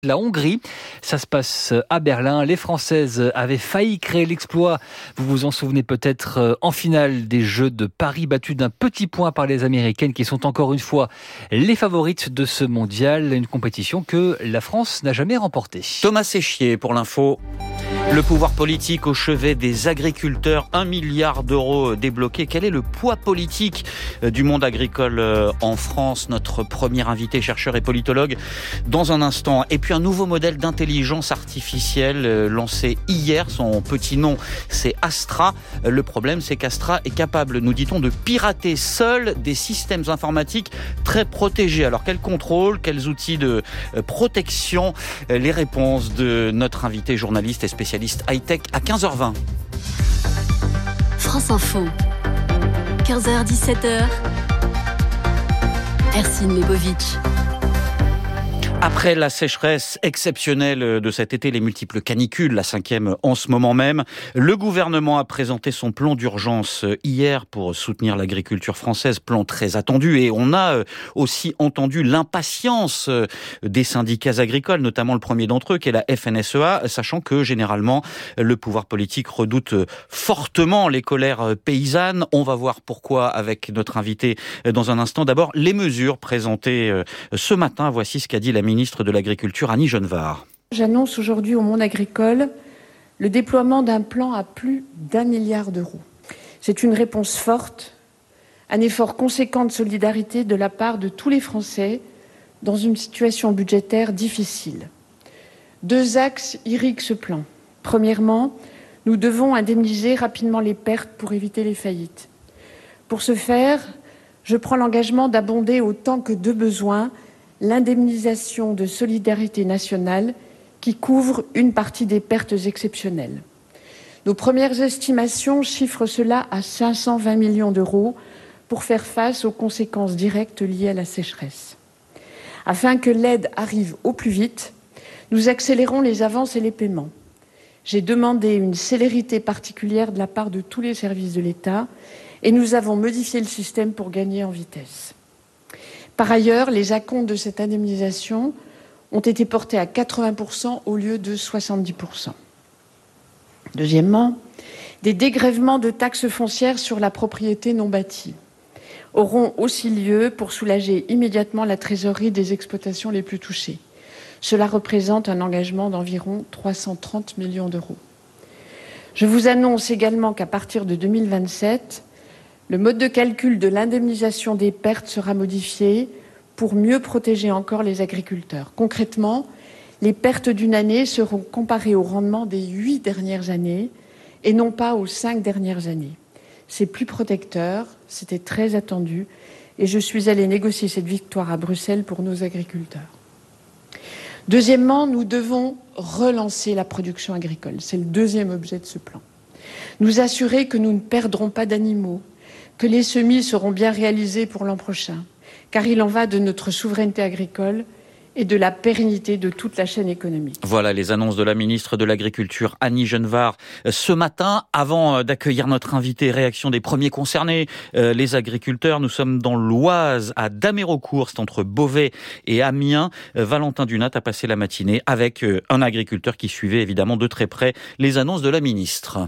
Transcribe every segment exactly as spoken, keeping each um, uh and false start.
La Hongrie, ça se passe à Berlin. Les Françaises avaient failli créer l'exploit. Vous vous en souvenez peut-être en finale des Jeux de Paris, battues d'un petit point par les Américaines qui sont encore une fois les favorites de ce mondial. Une compétition que la France n'a jamais remportée. Thomas Séchier pour l'info. Le pouvoir politique au chevet des agriculteurs, un milliard d'euros débloqués. Quel est le poids politique du monde agricole en France? Notre premier invité, chercheur et politologue, dans un instant. Et puis un nouveau modèle d'intelligence artificielle lancé hier. Son petit nom, c'est Astra. Le problème, c'est qu'Astra est capable, nous dit-on, de pirater seul des systèmes informatiques très protégés. Alors, quel contrôle, quels outils de protection? Les réponses de notre invité journaliste et spécialiste high-tech à quinze heures vingt. France Info, quinze heures dix-sept heures, Ercine Lebovitch. Après la sécheresse exceptionnelle de cet été, les multiples canicules, la cinquième en ce moment même, le gouvernement a présenté son plan d'urgence hier pour soutenir l'agriculture française, plan très attendu. Et on a aussi entendu l'impatience des syndicats agricoles, notamment le premier d'entre eux, qui est la F N S E A, sachant que généralement, le pouvoir politique redoute fortement les colères paysannes. On va voir pourquoi avec notre invité dans un instant. D'abord, les mesures présentées ce matin. Voici ce qu'a dit la ministre de l'Agriculture, Annie Genevard. J'annonce aujourd'hui au monde agricole le déploiement d'un plan à plus d'un milliard d'euros. C'est une réponse forte, un effort conséquent de solidarité de la part de tous les Français dans une situation budgétaire difficile. Deux axes irriguent ce plan. Premièrement, nous devons indemniser rapidement les pertes pour éviter les faillites. Pour ce faire, je prends l'engagement d'abonder autant que de besoin l'indemnisation de solidarité nationale qui couvre une partie des pertes exceptionnelles. Nos premières estimations chiffrent cela à cinq cent vingt millions d'euros pour faire face aux conséquences directes liées à la sécheresse. Afin que l'aide arrive au plus vite, nous accélérons les avances et les paiements. J'ai demandé une célérité particulière de la part de tous les services de l'État et nous avons modifié le système pour gagner en vitesse. Par ailleurs, les acomptes de cette indemnisation ont été portés à quatre-vingts pour cent au lieu de soixante-dix pour cent. Deuxièmement, des dégrèvements de taxes foncières sur la propriété non bâtie auront aussi lieu pour soulager immédiatement la trésorerie des exploitations les plus touchées. Cela représente un engagement d'environ trois cent trente millions d'euros. Je vous annonce également qu'à partir de deux mille vingt-sept, le mode de calcul de l'indemnisation des pertes sera modifié pour mieux protéger encore les agriculteurs. Concrètement, les pertes d'une année seront comparées au rendement des huit dernières années et non pas aux cinq dernières années. C'est plus protecteur, c'était très attendu et je suis allée négocier cette victoire à Bruxelles pour nos agriculteurs. Deuxièmement, nous devons relancer la production agricole. C'est le deuxième objet de ce plan. Nous assurer que nous ne perdrons pas d'animaux, que les semis seront bien réalisés pour l'an prochain, car il en va de notre souveraineté agricole et de la pérennité de toute la chaîne économique. Voilà les annonces de la ministre de l'Agriculture, Annie Genevard, ce matin. Avant d'accueillir notre invité, réaction des premiers concernés, euh, les agriculteurs. Nous sommes dans l'Oise, à Damérocourt, c'est entre Beauvais et Amiens. Euh, Valentin Dunat a passé la matinée avec euh, un agriculteur qui suivait évidemment de très près les annonces de la ministre.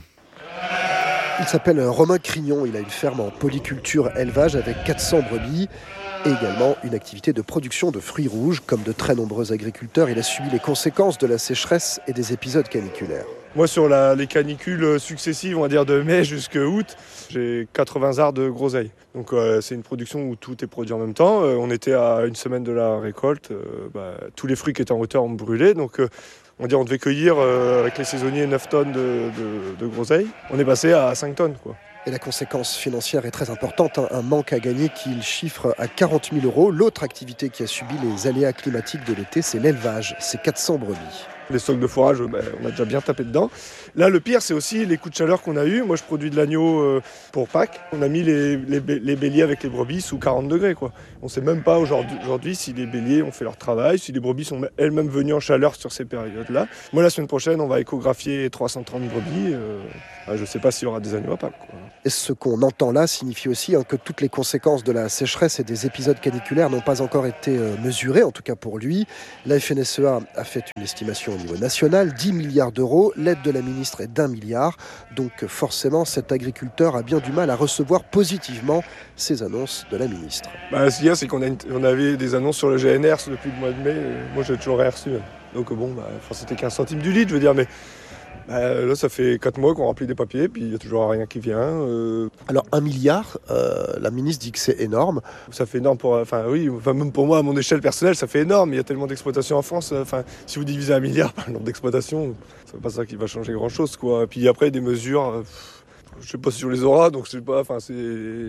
Il s'appelle Romain Crignon, il a une ferme en polyculture élevage avec quatre cents brebis et également une activité de production de fruits rouges. Comme de très nombreux agriculteurs, il a subi les conséquences de la sécheresse et des épisodes caniculaires. Moi, sur la, les canicules successives, on va dire de mai jusqu'à août, j'ai quatre-vingts arts de groseilles. Donc euh, c'est une production où tout est produit en même temps. Euh, on était à une semaine de la récolte, euh, bah, tous les fruits qui étaient en hauteur ont brûlé. Donc euh, on, dit, on devait cueillir euh, avec les saisonniers neuf tonnes de, de, de groseilles. On est passé à cinq tonnes, quoi. Et la conséquence financière est très importante, hein, un manque à gagner qu'il chiffre à quarante mille euros. L'autre activité qui a subi les aléas climatiques de l'été, c'est l'élevage, c'est quatre cents brebis. Les stocks de fourrage, ben, on a déjà bien tapé dedans. Là, le pire, c'est aussi les coups de chaleur qu'on a eu. Moi, je produis de l'agneau euh, pour Pâques. On a mis les, les, les béliers avec les brebis sous quarante degrés, quoi. On ne sait même pas aujourd'hui, aujourd'hui si les béliers ont fait leur travail, si les brebis sont elles-mêmes venues en chaleur sur ces périodes-là. Moi, la semaine prochaine, on va échographier trois cent trente brebis. Euh, ben, je ne sais pas s'il y aura des agneaux à Pâques, quoi. Et ce qu'on entend là signifie aussi hein, que toutes les conséquences de la sécheresse et des épisodes caniculaires n'ont pas encore été euh, mesurées, en tout cas pour lui. La F N S E A a fait une estimation au niveau national, dix milliards d'euros. L'aide de la ministre est d'un milliard. Donc forcément, cet agriculteur a bien du mal à recevoir positivement ces annonces de la ministre. Bah, ce qu'il y a, c'est qu'on a une, on avait des annonces sur le G N R depuis le mois de mai. Moi, j'ai toujours rien reçu. Donc bon, bah, enfin, c'était quinze centimes du litre, je veux dire, mais bah, là, ça fait quatre mois qu'on remplit des papiers, puis il n'y a toujours rien qui vient. Euh... Alors, un milliard, euh, la ministre dit que c'est énorme. Ça fait énorme pour... Enfin, oui, enfin, même pour moi, à mon échelle personnelle, ça fait énorme. Il y a tellement d'exploitations en France. Enfin, si vous divisez un milliard par le nombre d'exploitations, c'est pas ça qui va changer grand-chose, quoi. Et puis après, des mesures... Euh, je sais pas si on les aura, donc je sais pas... Enfin, c'est...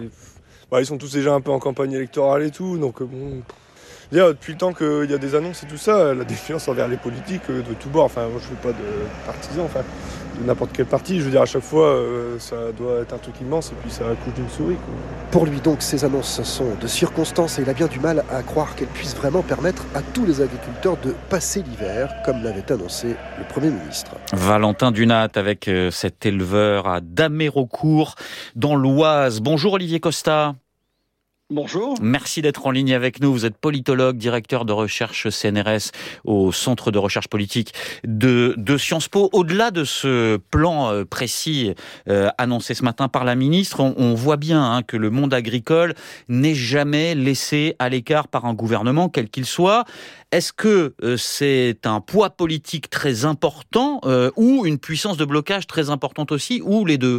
Bah, ils sont tous déjà un peu en campagne électorale et tout, donc bon... Depuis le temps qu'il y a des annonces et tout ça, la défiance envers les politiques de tous bords, enfin moi je ne suis pas de partisan, enfin de n'importe quel parti, je veux dire à chaque fois euh, ça doit être un truc immense et puis ça accouche d'une souris, quoi. Pour lui donc ces annonces sont de circonstance et il a bien du mal à croire qu'elles puissent vraiment permettre à tous les agriculteurs de passer l'hiver comme l'avait annoncé le Premier ministre. Valentin Dunat avec cet éleveur à Damérocourt dans l'Oise. Bonjour Olivier Costa. Bonjour. Merci d'être en ligne avec nous. Vous êtes politologue, directeur de recherche C N R S au Centre de recherche politique de, de Sciences Po. Au-delà de ce plan précis euh, annoncé ce matin par la ministre, on, on voit bien hein, que le monde agricole n'est jamais laissé à l'écart par un gouvernement, quel qu'il soit. Est-ce que euh, c'est un poids politique très important euh, ou une puissance de blocage très importante aussi, ou les deux ?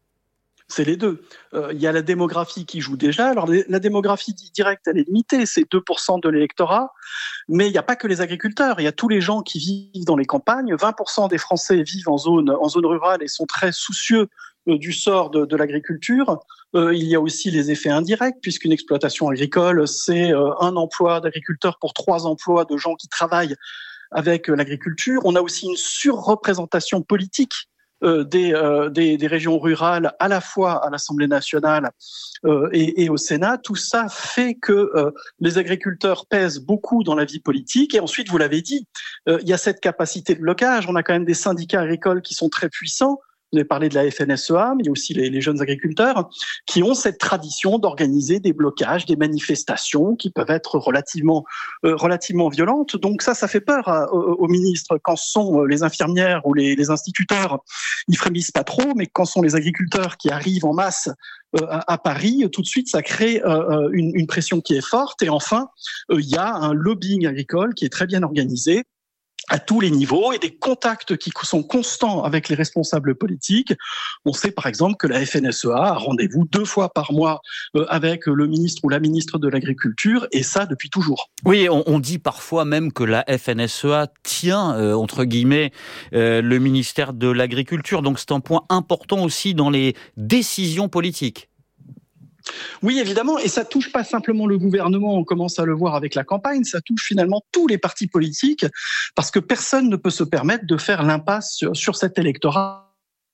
C'est les deux. Euh, il y a la démographie qui joue déjà. Alors la démographie directe, elle est limitée, c'est deux pour cent de l'électorat. Mais il n'y a pas que les agriculteurs, il y a tous les gens qui vivent dans les campagnes. vingt pour cent des Français vivent en zone, en zone rurale et sont très soucieux euh, du sort de, de l'agriculture. Euh, il y a aussi les effets indirects, puisqu'une exploitation agricole, c'est euh, un emploi d'agriculteur pour trois emplois de gens qui travaillent avec euh, l'agriculture. On a aussi une surreprésentation politique Euh, des, euh, des, des régions rurales, à la fois à l'Assemblée nationale euh, et, et au Sénat. Tout ça fait que euh, les agriculteurs pèsent beaucoup dans la vie politique. Et ensuite, vous l'avez dit, euh, il y a cette capacité de blocage. On a quand même des syndicats agricoles qui sont très puissants. Vous avez parlé de la F N S E A, mais il y a aussi les, les jeunes agriculteurs qui ont cette tradition d'organiser des blocages, des manifestations qui peuvent être relativement, euh, relativement violentes. Donc ça, ça fait peur à, aux, aux ministres. Quand sont les infirmières ou les, les instituteurs, ils frémissent pas trop, mais quand sont les agriculteurs qui arrivent en masse euh, à, à Paris, tout de suite, ça crée euh, une, une pression qui est forte. Et enfin, euh, il y a un lobbying agricole qui est très bien organisé à tous les niveaux et des contacts qui sont constants avec les responsables politiques. On sait par exemple que la F N S E A a rendez-vous deux fois par mois avec le ministre ou la ministre de l'Agriculture et ça depuis toujours. Oui, on, on dit parfois même que la F N S E A tient, euh, entre guillemets, euh, le ministère de l'Agriculture. Donc c'est un point important aussi dans les décisions politiques. Oui, évidemment, et ça touche pas simplement le gouvernement, on commence à le voir avec la campagne, ça touche finalement tous les partis politiques, parce que personne ne peut se permettre de faire l'impasse sur, sur cet électorat.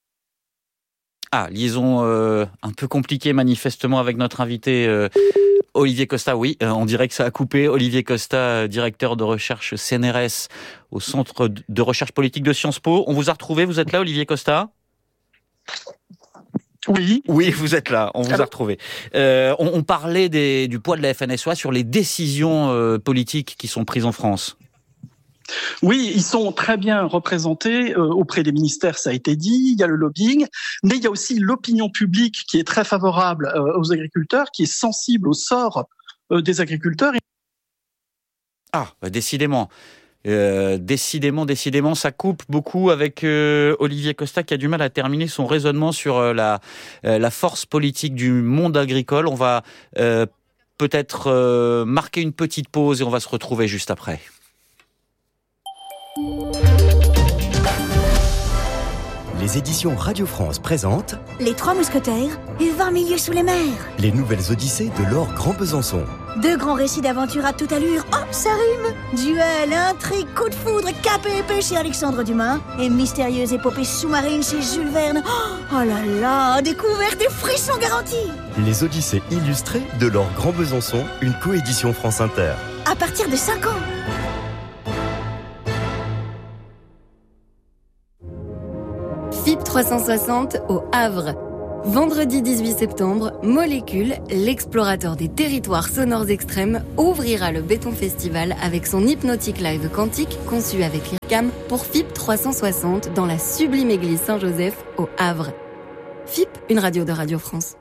Ah, liaison euh, un peu compliquée manifestement avec notre invité euh, Olivier Costa. Oui, euh, on dirait que ça a coupé. Olivier Costa, directeur de recherche C N R S au Centre de recherche politique de Sciences Po. On vous a retrouvé, vous êtes là Olivier Costa ? Oui. Oui, vous êtes là, on vous Alors... a retrouvé. Euh, on, on parlait des, du poids de la F N S E A sur les décisions euh, politiques qui sont prises en France. Oui, ils sont très bien représentés euh, auprès des ministères, ça a été dit, il y a le lobbying, mais il y a aussi l'opinion publique qui est très favorable euh, aux agriculteurs, qui est sensible au sort euh, des agriculteurs. Ah, bah décidément. Euh, décidément, décidément, ça coupe beaucoup avec euh, Olivier Costa qui a du mal à terminer son raisonnement sur euh, la, euh, la force politique du monde agricole. On va euh, peut-être euh, marquer une petite pause et on va se retrouver juste après. Les éditions Radio France présentent Les Trois Mousquetaires et vingt milieux sous les mers. Les nouvelles odyssées de Laure Grand Besançon. Deux grands récits d'aventure à toute allure. Oh, ça rime! Duel, intrigue, coup de foudre, cap et épée chez Alexandre Dumas et mystérieuse épopée sous-marine chez Jules Verne. Oh, oh là là, découverte et frissons garantis. Les odyssées illustrées de Laure Grand Besançon, une coédition France Inter. À partir de cinq ans. F I P trois cent soixante au Havre. Vendredi dix-huit septembre, Molécule, l'explorateur des territoires sonores extrêmes, ouvrira le Béton Festival avec son hypnotique live quantique conçu avec l'I R C A M pour F I P trois cent soixante dans la sublime église Saint-Joseph au Havre. F I P, une radio de Radio France.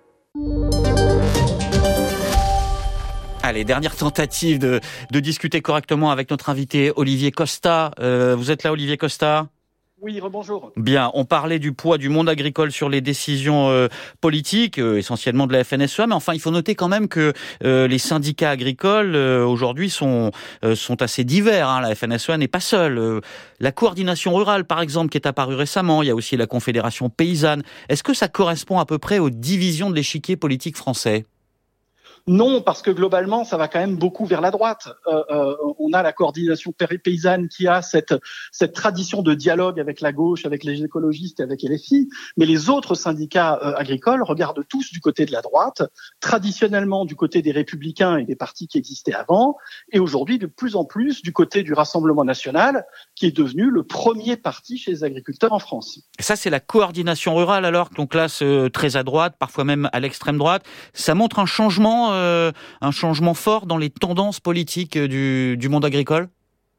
Allez, dernière tentative de, de discuter correctement avec notre invité Olivier Costa. Euh, vous êtes là, Olivier Costa ? Oui, rebonjour. Bien, on parlait du poids du monde agricole sur les décisions euh, politiques, euh, essentiellement de la F N S E A, mais enfin, il faut noter quand même que euh, les syndicats agricoles, euh, aujourd'hui, sont euh, sont assez divers. Hein. La F N S E A n'est pas seule. Euh, la coordination rurale, par exemple, qui est apparue récemment, il y a aussi la Confédération paysanne. Est-ce que ça correspond à peu près aux divisions de l'échiquier politique français ? Non, parce que globalement, ça va quand même beaucoup vers la droite. Euh, euh, on a la coordination paysanne qui a cette cette tradition de dialogue avec la gauche, avec les écologistes et avec L F I, mais les autres syndicats euh, agricoles regardent tous du côté de la droite, traditionnellement du côté des Républicains et des partis qui existaient avant, et aujourd'hui de plus en plus du côté du Rassemblement national, qui est devenu le premier parti chez les agriculteurs en France. Et ça, c'est la coordination rurale, alors, donc là, c'est très à droite, parfois même à l'extrême droite. Ça montre un changement Euh, un changement fort dans les tendances politiques du, du monde agricole ?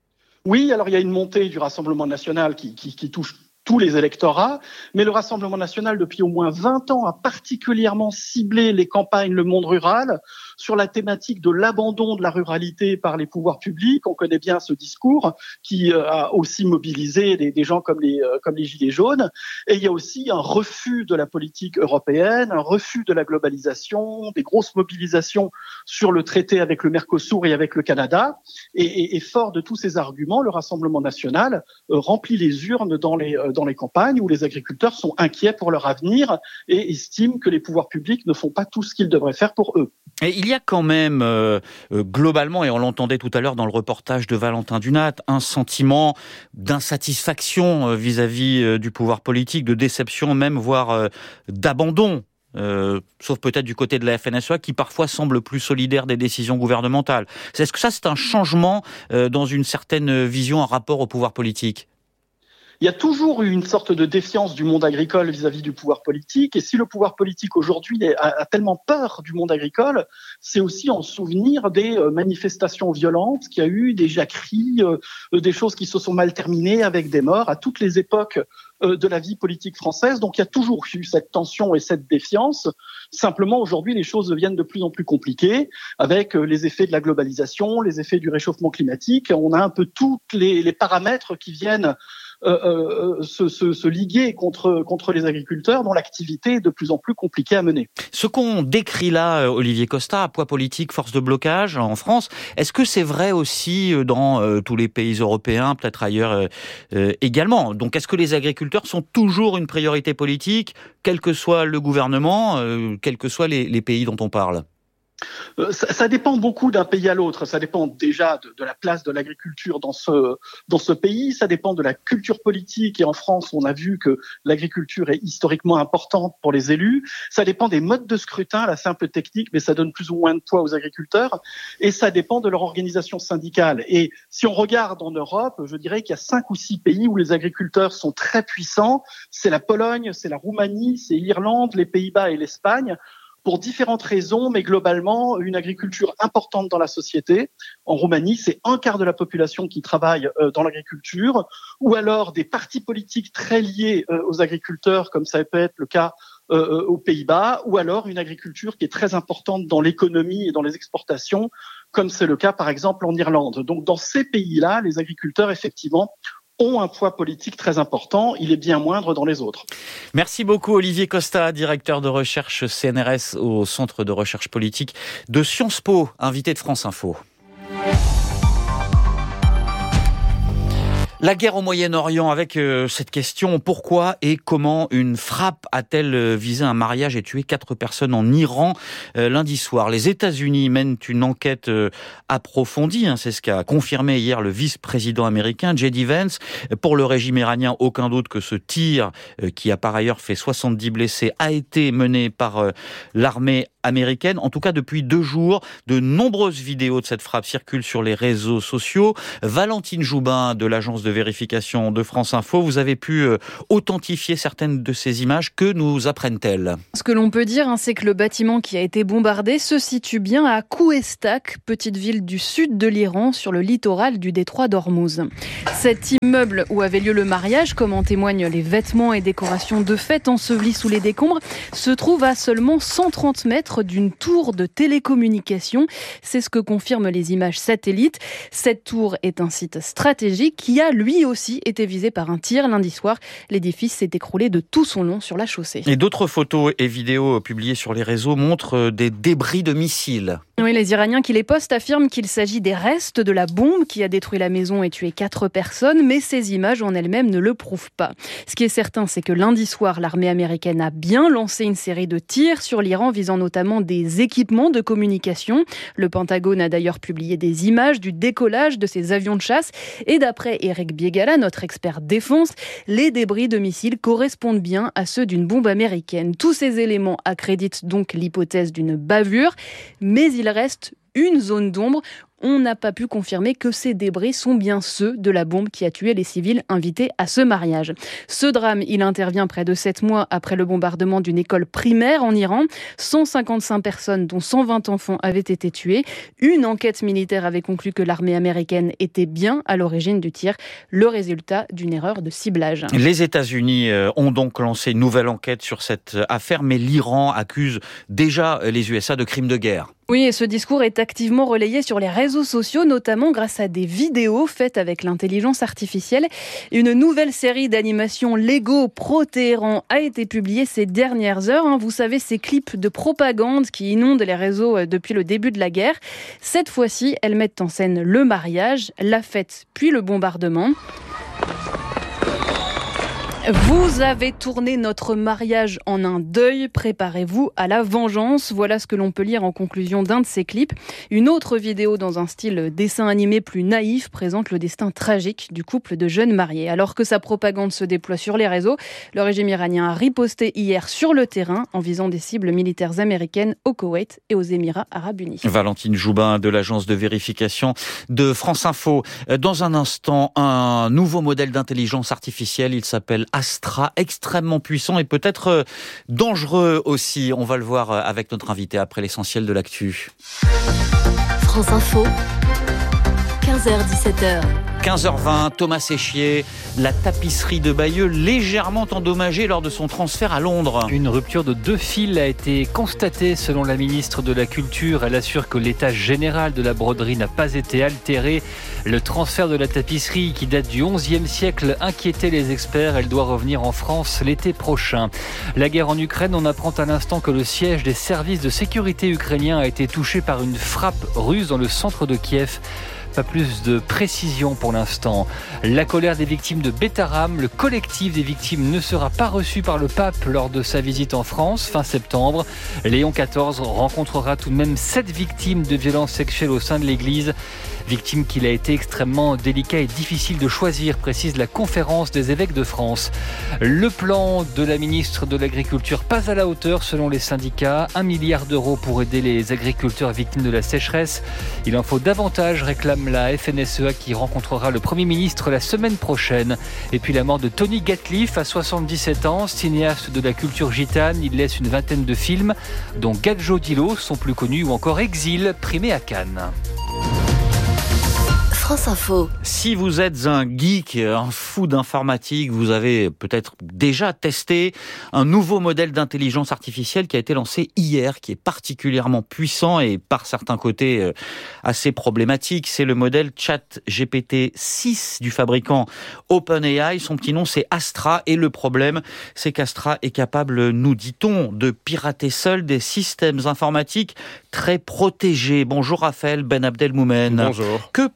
Oui, alors il y a une montée du Rassemblement national qui, qui, qui touche tous les électorats, mais le Rassemblement national, depuis au moins vingt ans, a particulièrement ciblé les campagnes, le monde rural, sur la thématique de l'abandon de la ruralité par les pouvoirs publics. On connaît bien ce discours qui euh, a aussi mobilisé des, des gens comme les, euh, comme les Gilets jaunes. Et il y a aussi un refus de la politique européenne, un refus de la globalisation, des grosses mobilisations sur le traité avec le Mercosur et avec le Canada. Et, et, et fort de tous ces arguments, le Rassemblement national euh, remplit les urnes dans les, euh, dans les campagnes où les agriculteurs sont inquiets pour leur avenir et estiment que les pouvoirs publics ne font pas tout ce qu'ils devraient faire pour eux. Et il y a quand même, euh, globalement, et on l'entendait tout à l'heure dans le reportage de Valentin Dunat, un sentiment d'insatisfaction vis-à-vis euh, du pouvoir politique, de déception même, voire euh, d'abandon. Euh, sauf peut-être du côté de la F N S E A qui parfois semble plus solidaire des décisions gouvernementales. Est-ce que ça, c'est un changement euh, dans une certaine vision, un rapport au pouvoir politique ? Il y a toujours eu une sorte de défiance du monde agricole vis-à-vis du pouvoir politique. Et si le pouvoir politique aujourd'hui a, a tellement peur du monde agricole, c'est aussi en souvenir des manifestations violentes qu'il y a eu, des jacqueries, euh, des choses qui se sont mal terminées avec des morts à toutes les époques euh, de la vie politique française. Donc il y a toujours eu cette tension et cette défiance. Simplement aujourd'hui, les choses deviennent de plus en plus compliquées avec les effets de la globalisation, les effets du réchauffement climatique. On a un peu tous les, les paramètres qui viennent Euh, euh, se, se, se liguer contre, contre les agriculteurs dont l'activité est de plus en plus compliquée à mener. Ce qu'on décrit là, Olivier Costa, poids politique, force de blocage en France, est-ce que c'est vrai aussi dans euh, tous les pays européens, peut-être ailleurs euh, euh, également ? Donc est-ce que les agriculteurs sont toujours une priorité politique, quel que soit le gouvernement, euh, quels que soient les, les pays dont on parle ? Ça, ça dépend beaucoup d'un pays à l'autre. Ça dépend déjà de, de la place de l'agriculture dans ce dans ce pays. Ça dépend de la culture politique. Et en France, on a vu que l'agriculture est historiquement importante pour les élus. Ça dépend des modes de scrutin, la simple technique, mais ça donne plus ou moins de poids aux agriculteurs. Et ça dépend de leur organisation syndicale. Et si on regarde en Europe, je dirais qu'il y a cinq ou six pays où les agriculteurs sont très puissants. C'est la Pologne, c'est la Roumanie, c'est l'Irlande, les Pays-Bas et l'Espagne. Pour différentes raisons, mais globalement, une agriculture importante dans la société. En Roumanie, c'est un quart de la population qui travaille euh, dans l'agriculture, ou alors des partis politiques très liés euh, aux agriculteurs, comme ça peut être le cas euh, aux Pays-Bas, ou alors une agriculture qui est très importante dans l'économie et dans les exportations, comme c'est le cas par exemple en Irlande. Donc dans ces pays-là, les agriculteurs, effectivement, ont un poids politique très important. Il est bien moindre dans les autres. Merci beaucoup Olivier Costa, directeur de recherche C N R S au Centre de recherche politique de Sciences Po, invité de France Info. La guerre au Moyen-Orient avec euh, cette question, pourquoi et comment une frappe a-t-elle visé un mariage et tué quatre personnes en Iran euh, lundi soir? Les États-Unis mènent une enquête euh, approfondie, hein, c'est ce qu'a confirmé hier le vice-président américain J D Vance. Pour le régime iranien, aucun doute que ce tir, euh, qui a par ailleurs fait soixante-dix blessés, a été mené par euh, l'armée américaine. En tout cas, depuis deux jours, de nombreuses vidéos de cette frappe circulent sur les réseaux sociaux. Valentine Joubin de l'agence de vérification de France Info, vous avez pu euh, authentifier certaines de ces images. Que nous apprennent-elles? Ce que l'on peut dire, hein, c'est que le bâtiment qui a été bombardé se situe bien à Kouestak, petite ville du sud de l'Iran, sur le littoral du détroit d'Ormuz. Cet immeuble où avait lieu le mariage, comme en témoignent les vêtements et décorations de fête ensevelis sous les décombres, se trouve à seulement cent trente mètres d'une tour de télécommunication. C'est ce que confirment les images satellites. Cette tour est un site stratégique qui a lui aussi été visé par un tir lundi soir. L'édifice s'est écroulé de tout son long sur la chaussée. Et d'autres photos et vidéos publiées sur les réseaux montrent des débris de missiles. Oui, les Iraniens qui les postent affirment qu'il s'agit des restes de la bombe qui a détruit la maison et tué quatre personnes, mais ces images en elles-mêmes ne le prouvent pas. Ce qui est certain, c'est que lundi soir, l'armée américaine a bien lancé une série de tirs sur l'Iran visant notamment des équipements de communication. Le Pentagone a d'ailleurs publié des images du décollage de ces avions de chasse et d'après Eric Biegala, notre expert défense, les débris de missiles correspondent bien à ceux d'une bombe américaine. Tous ces éléments accréditent donc l'hypothèse d'une bavure, mais il reste une zone d'ombre. On n'a pas pu confirmer que ces débris sont bien ceux de la bombe qui a tué les civils invités à ce mariage. Ce drame, il intervient près de sept mois après le bombardement d'une école primaire en Iran. cent cinquante-cinq personnes, dont cent vingt enfants, avaient été tuées. Une enquête militaire avait conclu que l'armée américaine était bien à l'origine du tir, le résultat d'une erreur de ciblage. Les États-Unis ont donc lancé une nouvelle enquête sur cette affaire, mais l'Iran accuse déjà les U S A de crimes de guerre. Oui, et ce discours est activement relayé sur les réseaux sociaux, notamment grâce à des vidéos faites avec l'intelligence artificielle. Une nouvelle série d'animations Lego pro-Téhéran a été publiée ces dernières heures. Vous savez, ces clips de propagande qui inondent les réseaux depuis le début de la guerre. Cette fois-ci, elles mettent en scène le mariage, la fête, puis le bombardement. Vous avez tourné notre mariage en un deuil, préparez-vous à la vengeance. Voilà ce que l'on peut lire en conclusion d'un de ces clips. Une autre vidéo dans un style dessin animé plus naïf présente le destin tragique du couple de jeunes mariés. Alors que sa propagande se déploie sur les réseaux, le régime iranien a riposté hier sur le terrain en visant des cibles militaires américaines au Koweït et aux Émirats arabes unis. Valentine Joubin de l'agence de vérification de France Info. Dans un instant, un nouveau modèle d'intelligence artificielle, il s'appelle Astra, extrêmement puissant et peut-être dangereux aussi. On va le voir avec notre invité après l'essentiel de l'actu. France Info, quinze heures dix-sept heures. quinze heures vingt, Thomas Séchier, la tapisserie de Bayeux légèrement endommagée lors de son transfert à Londres. Une rupture de deux fils a été constatée selon la ministre de la Culture. Elle assure que l'état général de la broderie n'a pas été altéré. Le transfert de la tapisserie, qui date du onzième siècle, inquiétait les experts. Elle doit revenir en France l'été prochain. La guerre en Ukraine, on apprend à l'instant que le siège des services de sécurité ukrainiens a été touché par une frappe russe dans le centre de Kiev. Pas plus de précision pour l'instant. La colère des victimes de Betaram, le collectif des victimes ne sera pas reçu par le pape lors de sa visite en France fin septembre. Léon quatorze rencontrera tout de même sept victimes de violences sexuelles au sein de l'Église. Victimes qu'il a été extrêmement délicat et difficile de choisir, précise la conférence des évêques de France. Le plan de la ministre de l'Agriculture, pas à la hauteur selon les syndicats. Un milliard d'euros pour aider les agriculteurs victimes de la sécheresse. Il en faut davantage, réclame la F N S E A qui rencontrera le Premier ministre la semaine prochaine. Et puis la mort de Tony Gatliff à soixante-dix-sept ans, cinéaste de la culture gitane. Il laisse une vingtaine de films, dont Gadjo Dilo, son plus connu, ou encore Exil, primé à Cannes. France Info. Si vous êtes un geek, un fou d'informatique, vous avez peut-être déjà testé un nouveau modèle d'intelligence artificielle qui a été lancé hier, qui est particulièrement puissant et par certains côtés assez problématique. C'est le modèle ChatGPT six du fabricant OpenAI. Son petit nom, c'est Astra. Et le problème, c'est qu'Astra est capable, nous dit-on, de pirater seul des systèmes informatiques très protégés. Bonjour Raphaël Ben Abdelmoumen. Bonjour. Que permet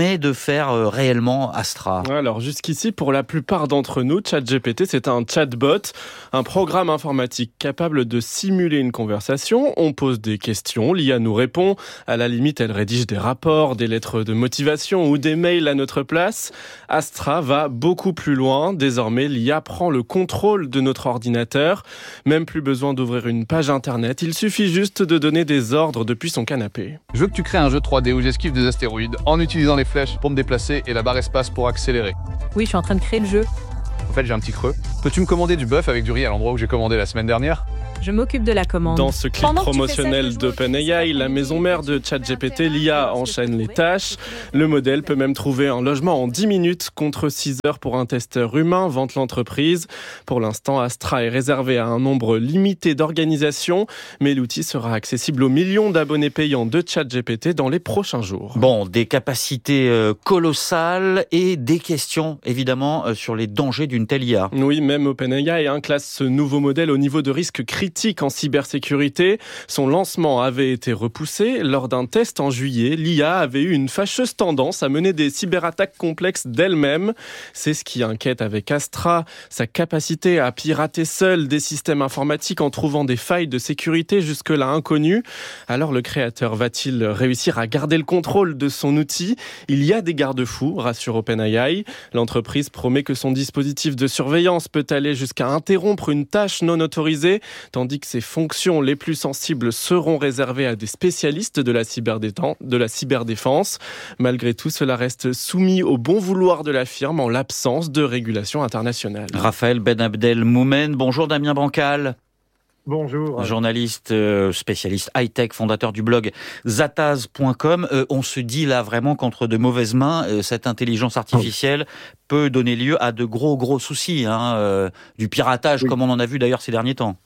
permet de faire euh, réellement Astra ? Alors jusqu'ici, pour la plupart d'entre nous, ChatGPT, c'est un chatbot, un programme informatique capable de simuler une conversation. On pose des questions, l'I A nous répond. À la limite, elle rédige des rapports, des lettres de motivation ou des mails à notre place. Astra va beaucoup plus loin. Désormais, l'I A prend le contrôle de notre ordinateur. Même plus besoin d'ouvrir une page internet. Il suffit juste de donner des ordres depuis son canapé. Je veux que tu crées un jeu trois D où j'esquive des astéroïdes en utilisant les flèches pour me déplacer et la barre espace pour accélérer. Oui, je suis en train de créer le jeu. En fait, j'ai un petit creux. Peux-tu me commander du bœuf avec du riz à l'endroit où j'ai commandé la semaine dernière ? Je m'occupe de la commande. Dans ce clip promotionnel d'OpenAI, la maison mère de ChatGPT, l'I A enchaîne les tâches. Le modèle peut même trouver un logement en dix minutes contre six heures pour un testeur humain, vante l'entreprise. Pour l'instant, Astra est réservé à un nombre limité d'organisations, mais l'outil sera accessible aux millions d'abonnés payants de ChatGPT dans les prochains jours. Bon, des capacités euh, colossales et des questions, évidemment, euh, sur les dangers d'une telle I A. Oui, même OpenAI hein, classe ce nouveau modèle au niveau de risque critique en cybersécurité. Son lancement avait été repoussé. Lors d'un test en juillet, l'I A avait eu une fâcheuse tendance à mener des cyberattaques complexes d'elle-même. C'est ce qui inquiète avec Astra, sa capacité à pirater seule des systèmes informatiques en trouvant des failles de sécurité jusque-là inconnues. Alors le créateur va-t-il réussir à garder le contrôle de son outil ? Il y a des garde-fous, rassure OpenAI. L'entreprise promet que son dispositif de surveillance peut aller jusqu'à interrompre une tâche non autorisée, tandis que ses fonctions les plus sensibles seront réservées à des spécialistes de la cyberdéfense. Malgré tout, cela reste soumis au bon vouloir de la firme en l'absence de régulation internationale. Raphaël Ben Abdel Moumen, bonjour Damien Bancal. Bonjour. Journaliste, euh, spécialiste high-tech, fondateur du blog zataz point com. Euh, on se dit là vraiment qu'entre de mauvaises mains, euh, cette intelligence artificielle peut donner lieu à de gros gros soucis, hein, euh, du piratage oui. comme on en a vu d'ailleurs ces derniers temps.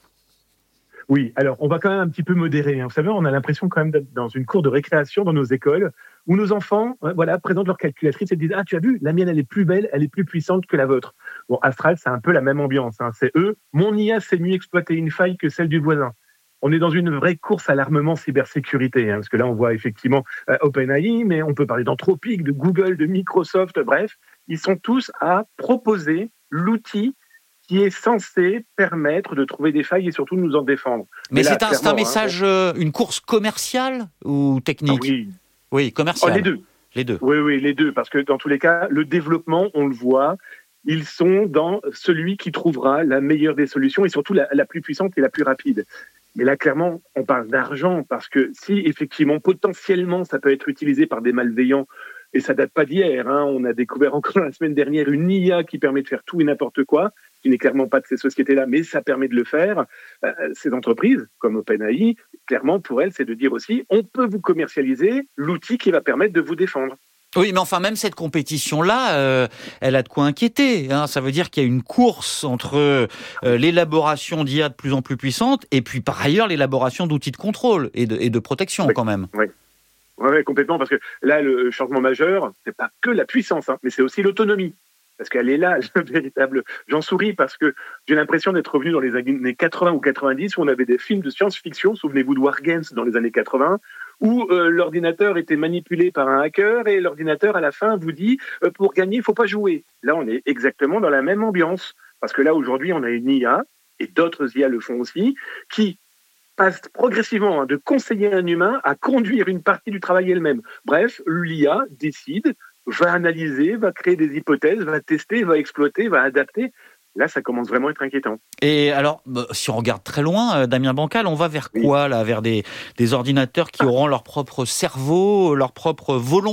Oui, alors on va quand même un petit peu modérer. Hein. Vous savez, on a l'impression quand même d'être dans une cour de récréation dans nos écoles où nos enfants voilà, présentent leur calculatrice et disent « Ah, tu as vu, la mienne, elle est plus belle, elle est plus puissante que la vôtre. » Bon, Astral, c'est un peu la même ambiance. Hein. C'est eux, mon I A sait mieux exploiter une faille que celle du voisin. On est dans une vraie course à l'armement cybersécurité, hein, parce que là, on voit effectivement euh, OpenAI, mais on peut parler d'Anthropic, de Google, de Microsoft, bref. Ils sont tous à proposer l'outil qui est censé permettre de trouver des failles et surtout de nous en défendre. Mais, Mais là, c'est, un, c'est un message, hein, une course commerciale ou technique ? Ah oui. Oui, commerciale. Oh, les deux. Les deux. Oui, oui, les deux, parce que dans tous les cas, le développement, on le voit, ils sont dans celui qui trouvera la meilleure des solutions et surtout la, la plus puissante et la plus rapide. Mais là, clairement, on parle d'argent parce que si, effectivement, potentiellement, ça peut être utilisé par des malveillants, et ça date pas d'hier, hein, on a découvert encore la semaine dernière une I A qui permet de faire tout et n'importe quoi, qui n'est clairement pas de ces sociétés-là, mais ça permet de le faire. Euh, ces entreprises, comme OpenAI, clairement, pour elles, c'est de dire aussi, on peut vous commercialiser l'outil qui va permettre de vous défendre. Oui, mais enfin, même cette compétition-là, euh, elle a de quoi inquiéter. Hein. Ça veut dire qu'il y a une course entre euh, l'élaboration d'I A de plus en plus puissante et puis, par ailleurs, l'élaboration d'outils de contrôle et de, et de protection, oui, quand même. Oui. Oui, complètement, parce que là, le changement majeur, c'est pas que la puissance, hein, mais c'est aussi l'autonomie. Parce qu'elle est là, le véritable... J'en souris parce que j'ai l'impression d'être revenu dans les années quatre-vingts ou quatre-vingt-dix où on avait des films de science-fiction, souvenez-vous de War Games dans les années quatre-vingts, où euh, l'ordinateur était manipulé par un hacker et l'ordinateur, à la fin, vous dit euh, « pour gagner, il ne faut pas jouer ». Là, on est exactement dans la même ambiance. Parce que là, aujourd'hui, on a une I A, et d'autres I A le font aussi, qui passe progressivement hein, de conseiller un humain à conduire une partie du travail elle-même. Bref, l'I A décide, va analyser, va créer des hypothèses, va tester, va exploiter, va adapter. Là, ça commence vraiment à être inquiétant. Et alors, si on regarde très loin, Damien Bancal, on va vers oui. quoi là ? Vers des, des ordinateurs qui auront leur propre cerveau, leur propre volonté ?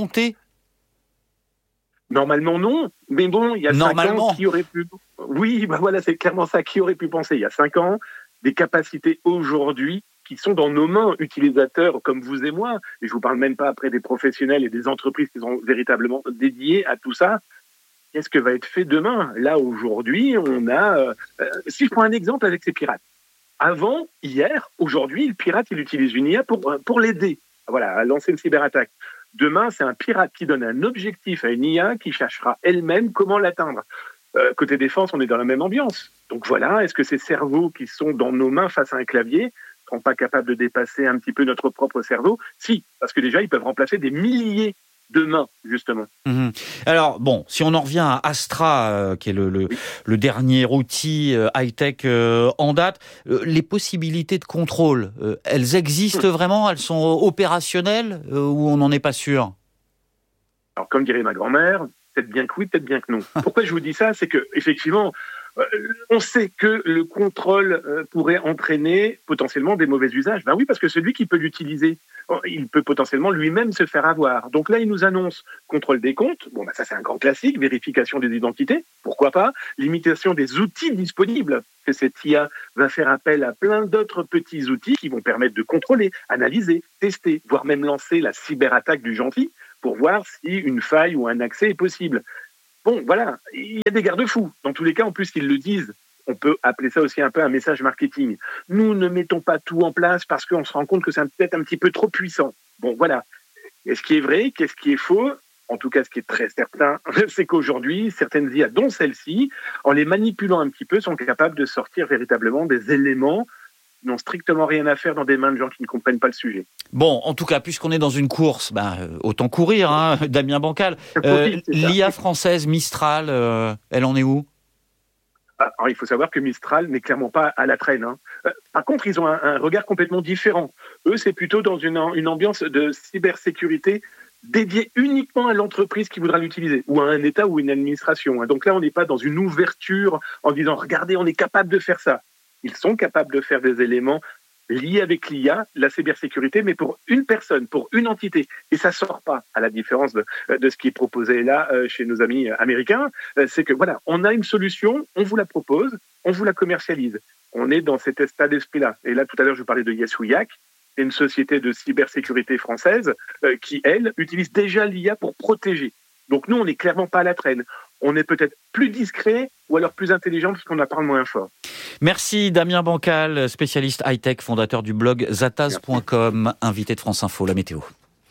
Normalement, non. Mais bon, il y a cinq ans, qui aurait pu... Oui, bah voilà, c'est clairement ça. Qui aurait pu penser, il y a cinq ans, des capacités aujourd'hui qui sont dans nos mains, utilisateurs comme vous et moi. Et je vous parle même pas après des professionnels et des entreprises qui sont véritablement dédiées à tout ça. Qu'est-ce que va être fait demain ? Là, aujourd'hui, on a... Euh, si je prends un exemple avec ces pirates. Avant, hier, aujourd'hui, le pirate, il utilise une I A pour, pour l'aider voilà, à lancer une cyberattaque. Demain, c'est un pirate qui donne un objectif à une I A qui cherchera elle-même comment l'atteindre. Euh, côté défense, on est dans la même ambiance. Donc voilà, est-ce que ces cerveaux qui sont dans nos mains face à un clavier ne seront pas capables de dépasser un petit peu notre propre cerveau ? Si, parce que déjà, ils peuvent remplacer des milliers demain, justement. Mmh. Alors, bon, si on en revient à Astra, euh, qui est le, le, oui. le dernier outil euh, high-tech euh, en date, euh, les possibilités de contrôle, euh, elles existent mmh. vraiment? Elles sont opérationnelles euh, ou on n'en est pas sûr? Alors, comme dirait ma grand-mère, peut-être bien que oui, peut-être bien que non. Pourquoi je vous dis ça? C'est que, effectivement, euh, on sait que le contrôle euh, pourrait entraîner potentiellement des mauvais usages. Ben oui, parce que celui qui peut l'utiliser, il peut potentiellement lui-même se faire avoir. Donc là, il nous annonce contrôle des comptes. Bon, ben ça, c'est un grand classique. Vérification des identités. Pourquoi pas? Limitation des outils disponibles. Que cette I A va faire appel à plein d'autres petits outils qui vont permettre de contrôler, analyser, tester, voire même lancer la cyberattaque du gentil pour voir si une faille ou un accès est possible. Bon, voilà, il y a des garde-fous. Dans tous les cas, en plus, ils le disent. On peut appeler ça aussi un peu un message marketing. Nous ne mettons pas tout en place parce qu'on se rend compte que c'est peut-être un petit peu trop puissant. Bon, voilà. Qu'est-ce qui est vrai? Qu'est-ce qui est faux? En tout cas, ce qui est très certain, c'est qu'aujourd'hui, certaines I A, dont celle-ci, en les manipulant un petit peu, sont capables de sortir véritablement des éléments qui n'ont strictement rien à faire dans des mains de gens qui ne comprennent pas le sujet. Bon, en tout cas, puisqu'on est dans une course, ben, autant courir, hein, Damien Bancal. Euh, L'I A française Mistral, euh, elle en est où? Alors, il faut savoir que Mistral n'est clairement pas à la traîne. Hein. Par contre, ils ont un, un regard complètement différent. Eux, c'est plutôt dans une, une ambiance de cybersécurité dédiée uniquement à l'entreprise qui voudra l'utiliser, ou à un État ou une administration. Donc là, on n'est pas dans une ouverture en disant « Regardez, on est capable de faire ça ». Ils sont capables de faire des éléments liés avec l'I A, la cybersécurité, mais pour une personne, pour une entité. Et ça ne sort pas, à la différence de, de ce qui est proposé là chez nos amis américains. C'est que voilà, on a une solution, on vous la propose, on vous la commercialise. On est dans cet état d'esprit-là. Et là, tout à l'heure, je parlais de Yasuyak, une société de cybersécurité française qui, elle, utilise déjà l'I A pour protéger. Donc nous, on n'est clairement pas à la traîne. On est peut-être plus discret ou alors plus intelligent parce qu'on en parle moins fort. Merci Damien Bancal, spécialiste high-tech, fondateur du blog zataz point com, invité de France Info, la météo.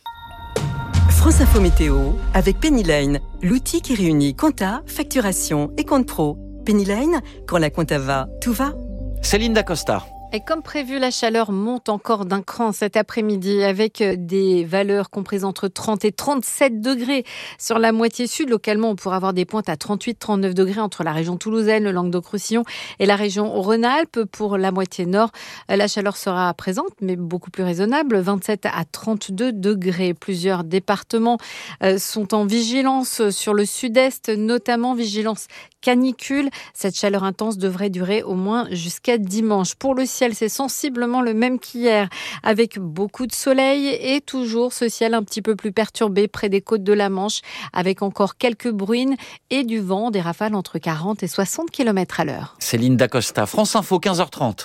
France Info Météo avec Pennyline, l'outil qui réunit compta, facturation et compte pro. Pennyline, quand la compta va, tout va. Céline Dacosta. Et comme prévu, la chaleur monte encore d'un cran cet après-midi avec des valeurs comprises entre trente et trente-sept degrés sur la moitié sud. Localement, on pourra avoir des pointes à trente-huit à trente-neuf degrés entre la région toulousaine, le Languedoc-Roussillon et la région Rhône-Alpes. Pour la moitié nord, la chaleur sera présente, mais beaucoup plus raisonnable, vingt-sept à trente-deux degrés. Plusieurs départements sont en vigilance sur le sud-est, notamment vigilance canicule. Cette chaleur intense devrait durer au moins jusqu'à dimanche. Pour le ciel, c'est sensiblement le même qu'hier, avec beaucoup de soleil et toujours ce ciel un petit peu plus perturbé près des côtes de la Manche, avec encore quelques bruines et du vent, des rafales entre quarante et soixante kilomètres à l'heure. Céline Dacosta, France Info, quinze heures trente.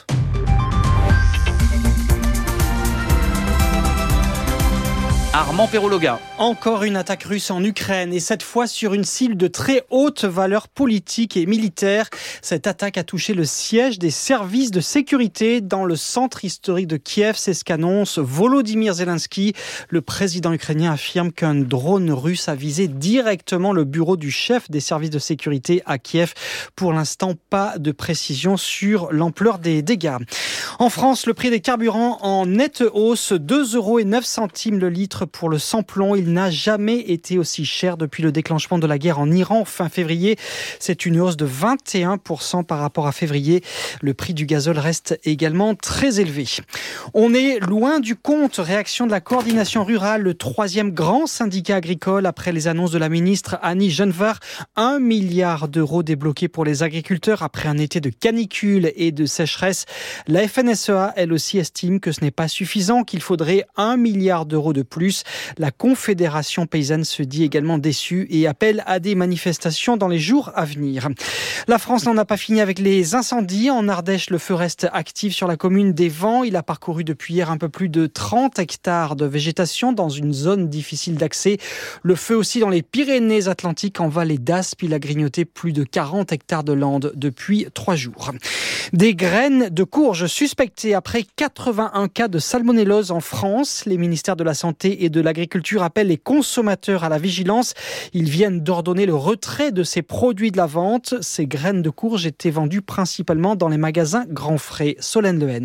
Armand Perrologa. Encore une attaque russe en Ukraine et cette fois sur une cible de très haute valeur politique et militaire. Cette attaque a touché le siège des services de sécurité dans le centre historique de Kiev. C'est ce qu'annonce Volodymyr Zelensky. Le président ukrainien affirme qu'un drone russe a visé directement le bureau du chef des services de sécurité à Kiev. Pour l'instant, pas de précision sur l'ampleur des dégâts. En France, le prix des carburants en nette hausse, deux euros et neuf centimes le litre pour le sans-plomb. Il n'a jamais été aussi cher depuis le déclenchement de la guerre en Iran fin février. C'est une hausse de vingt et un pour cent par rapport à février. Le prix du gazole reste également très élevé. On est loin du compte. Réaction de la coordination rurale, le troisième grand syndicat agricole après les annonces de la ministre Annie Genevard. Un milliard d'euros débloqués pour les agriculteurs après un été de canicule et de sécheresse. La F N S E A, elle aussi, estime que ce n'est pas suffisant, qu'il faudrait un milliard d'euros de plus. La Confédération paysanne se dit également déçue et appelle à des manifestations dans les jours à venir. La France n'en a pas fini avec les incendies. En Ardèche, le feu reste actif sur la commune des Vents. Il a parcouru depuis hier un peu plus de trente hectares de végétation dans une zone difficile d'accès. Le feu aussi dans les Pyrénées-Atlantiques, en vallée d'Aspe. Il a grignoté plus de quarante hectares de landes depuis trois jours. Des graines de courge suspectées après quatre-vingt-un cas de salmonellose en France. Les ministères de la Santé et de l'Agriculture appellent les consommateurs à la vigilance. Ils viennent d'ordonner le retrait de ces produits de la vente. Ces graines de courge étaient vendues principalement dans les magasins Grand Frais. Solène Lehen.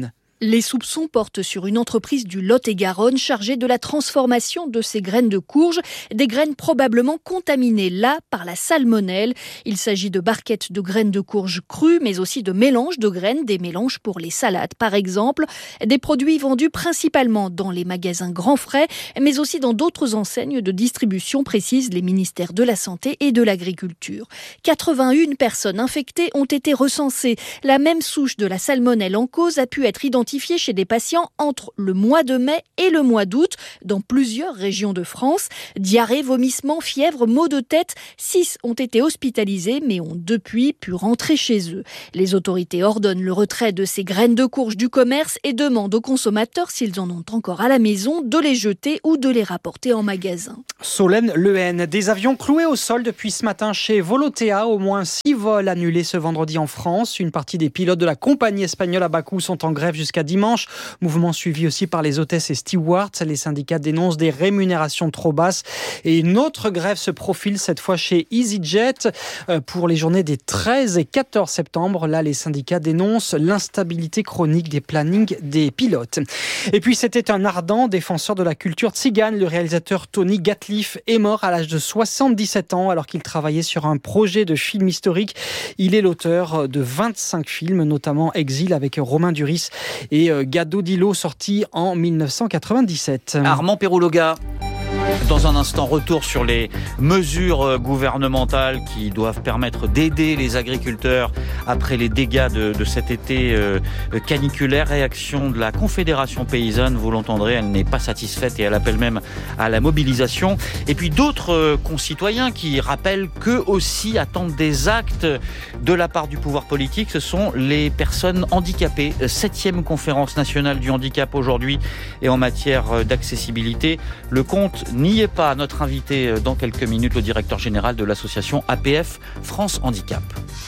Les soupçons portent sur une entreprise du Lot-et-Garonne chargée de la transformation de ces graines de courge, des graines probablement contaminées là par la salmonelle. Il s'agit de barquettes de graines de courge crues, mais aussi de mélanges de graines, des mélanges pour les salades par exemple. Des produits vendus principalement dans les magasins Grand Frais, mais aussi dans d'autres enseignes de distribution, précisent les ministères de la Santé et de l'Agriculture. quatre-vingt-une personnes infectées ont été recensées. La même souche de la salmonelle en cause a pu être identifiée chez des patients entre le mois de mai et le mois d'août dans plusieurs régions de France. Diarrhée, vomissements, fièvre, maux de tête. Six ont été hospitalisés mais ont depuis pu rentrer chez eux. Les autorités ordonnent le retrait de ces graines de courge du commerce et demandent aux consommateurs, s'ils en ont encore à la maison, de les jeter ou de les rapporter en magasin. Solène Lehen, des avions cloués au sol depuis ce matin chez Volotea. Au moins six vols annulés ce vendredi en France. Une partie des pilotes de la compagnie espagnole à Bakou sont en grève jusqu'à dimanche. Mouvement suivi aussi par les hôtesses et stewards. Les syndicats dénoncent des rémunérations trop basses. Et une autre grève se profile cette fois chez EasyJet pour les journées des treize et quatorze septembre. Là, les syndicats dénoncent l'instabilité chronique des plannings des pilotes. Et puis, c'était un ardent défenseur de la culture tzigane. Le réalisateur Tony Gatliff est mort à l'âge de soixante-dix-sept ans alors qu'il travaillait sur un projet de film historique. Il est l'auteur de vingt-cinq films, notamment Exil avec Romain Duris et Gado Dilo, sorti en dix-neuf cent quatre-vingt-dix-sept. Armand Pérouloga. Dans un instant, retour sur les mesures gouvernementales qui doivent permettre d'aider les agriculteurs après les dégâts de, de cet été euh, caniculaire. Réaction de la Confédération paysanne, vous l'entendrez, elle n'est pas satisfaite et elle appelle même à la mobilisation. Et puis d'autres euh, concitoyens qui rappellent qu'eux aussi attendent des actes de la part du pouvoir politique. Ce sont les personnes handicapées. Septième conférence nationale du handicap aujourd'hui et en matière d'accessibilité. Le compte n'y est pas. Notre invité dans quelques minutes, le directeur général de l'association A P F France Handicap.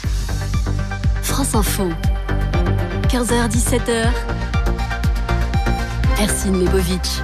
France Info, quinze heures dix-sept heures, Ercine Lebovitch.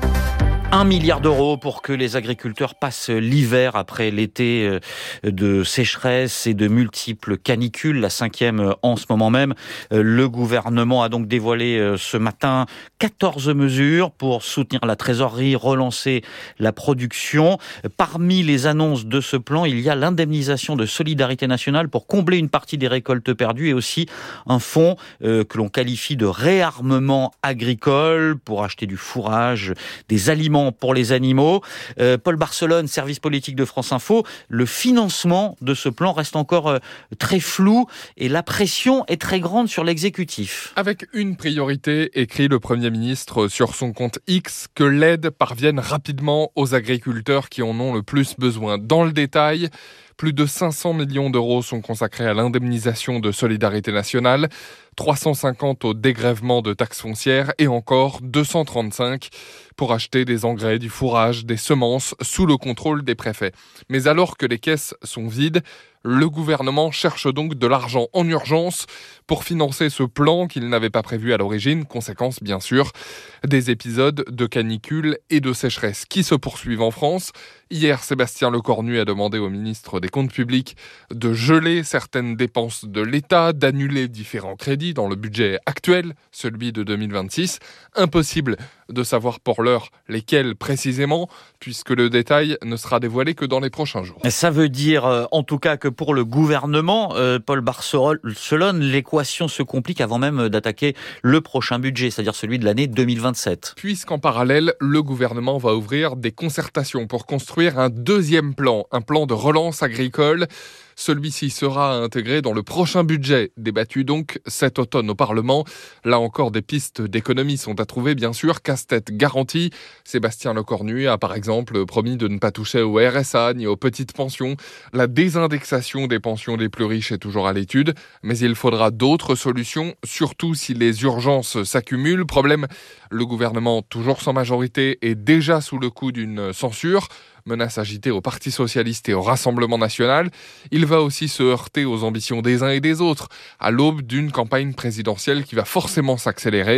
Un milliard d'euros pour que les agriculteurs passent l'hiver après l'été de sécheresse et de multiples canicules, la cinquième en ce moment même. Le gouvernement a donc dévoilé ce matin quatorze mesures pour soutenir la trésorerie, relancer la production. Parmi les annonces de ce plan, il y a l'indemnisation de solidarité nationale pour combler une partie des récoltes perdues et aussi un fonds que l'on qualifie de réarmement agricole pour acheter du fourrage, des aliments pour les animaux. Euh, Paul Barcelone, service politique de France Info, le financement de ce plan reste encore euh, très flou et la pression est très grande sur l'exécutif. Avec une priorité, écrit le Premier ministre sur son compte X, que l'aide parvienne rapidement aux agriculteurs qui en ont le plus besoin. Dans le détail, plus de cinq cents millions d'euros sont consacrés à l'indemnisation de solidarité nationale, trois cent cinquante au dégrèvement de taxes foncières et encore deux cent trente-cinq pour acheter des engrais, du fourrage, des semences sous le contrôle des préfets. Mais alors que les caisses sont vides, le gouvernement cherche donc de l'argent en urgence pour financer ce plan qu'il n'avait pas prévu à l'origine. Conséquence, bien sûr, des épisodes de canicule et de sécheresse qui se poursuivent en France. Hier, Sébastien Lecornu a demandé au ministre des Comptes publics de geler certaines dépenses de l'État, d'annuler différents crédits dans le budget actuel, celui de deux mille vingt-six. Impossible de savoir pour l'heure lesquels précisément, puisque le détail ne sera dévoilé que dans les prochains jours. Ça veut dire euh, en tout cas que pour le gouvernement, euh, Paul Barcelone, l'équation se complique avant même d'attaquer le prochain budget, c'est-à-dire celui de l'année deux mille vingt-sept. Puisqu'en parallèle, le gouvernement va ouvrir des concertations pour construire un deuxième plan, un plan de relance agricole. Celui-ci sera intégré dans le prochain budget, débattu donc cet automne au Parlement. Là encore, des pistes d'économie sont à trouver, bien sûr. Casse-tête garanti. Sébastien Lecornu a par exemple promis de ne pas toucher au R S A ni aux petites pensions. La désindexation des pensions des plus riches est toujours à l'étude, mais il faudra d'autres solutions, surtout si les urgences s'accumulent. Problème, le gouvernement, toujours sans majorité, est déjà sous le coup d'une censure. Menace agitée au Parti socialiste et au Rassemblement national. Il va aussi se heurter aux ambitions des uns et des autres, à l'aube d'une campagne présidentielle qui va forcément s'accélérer.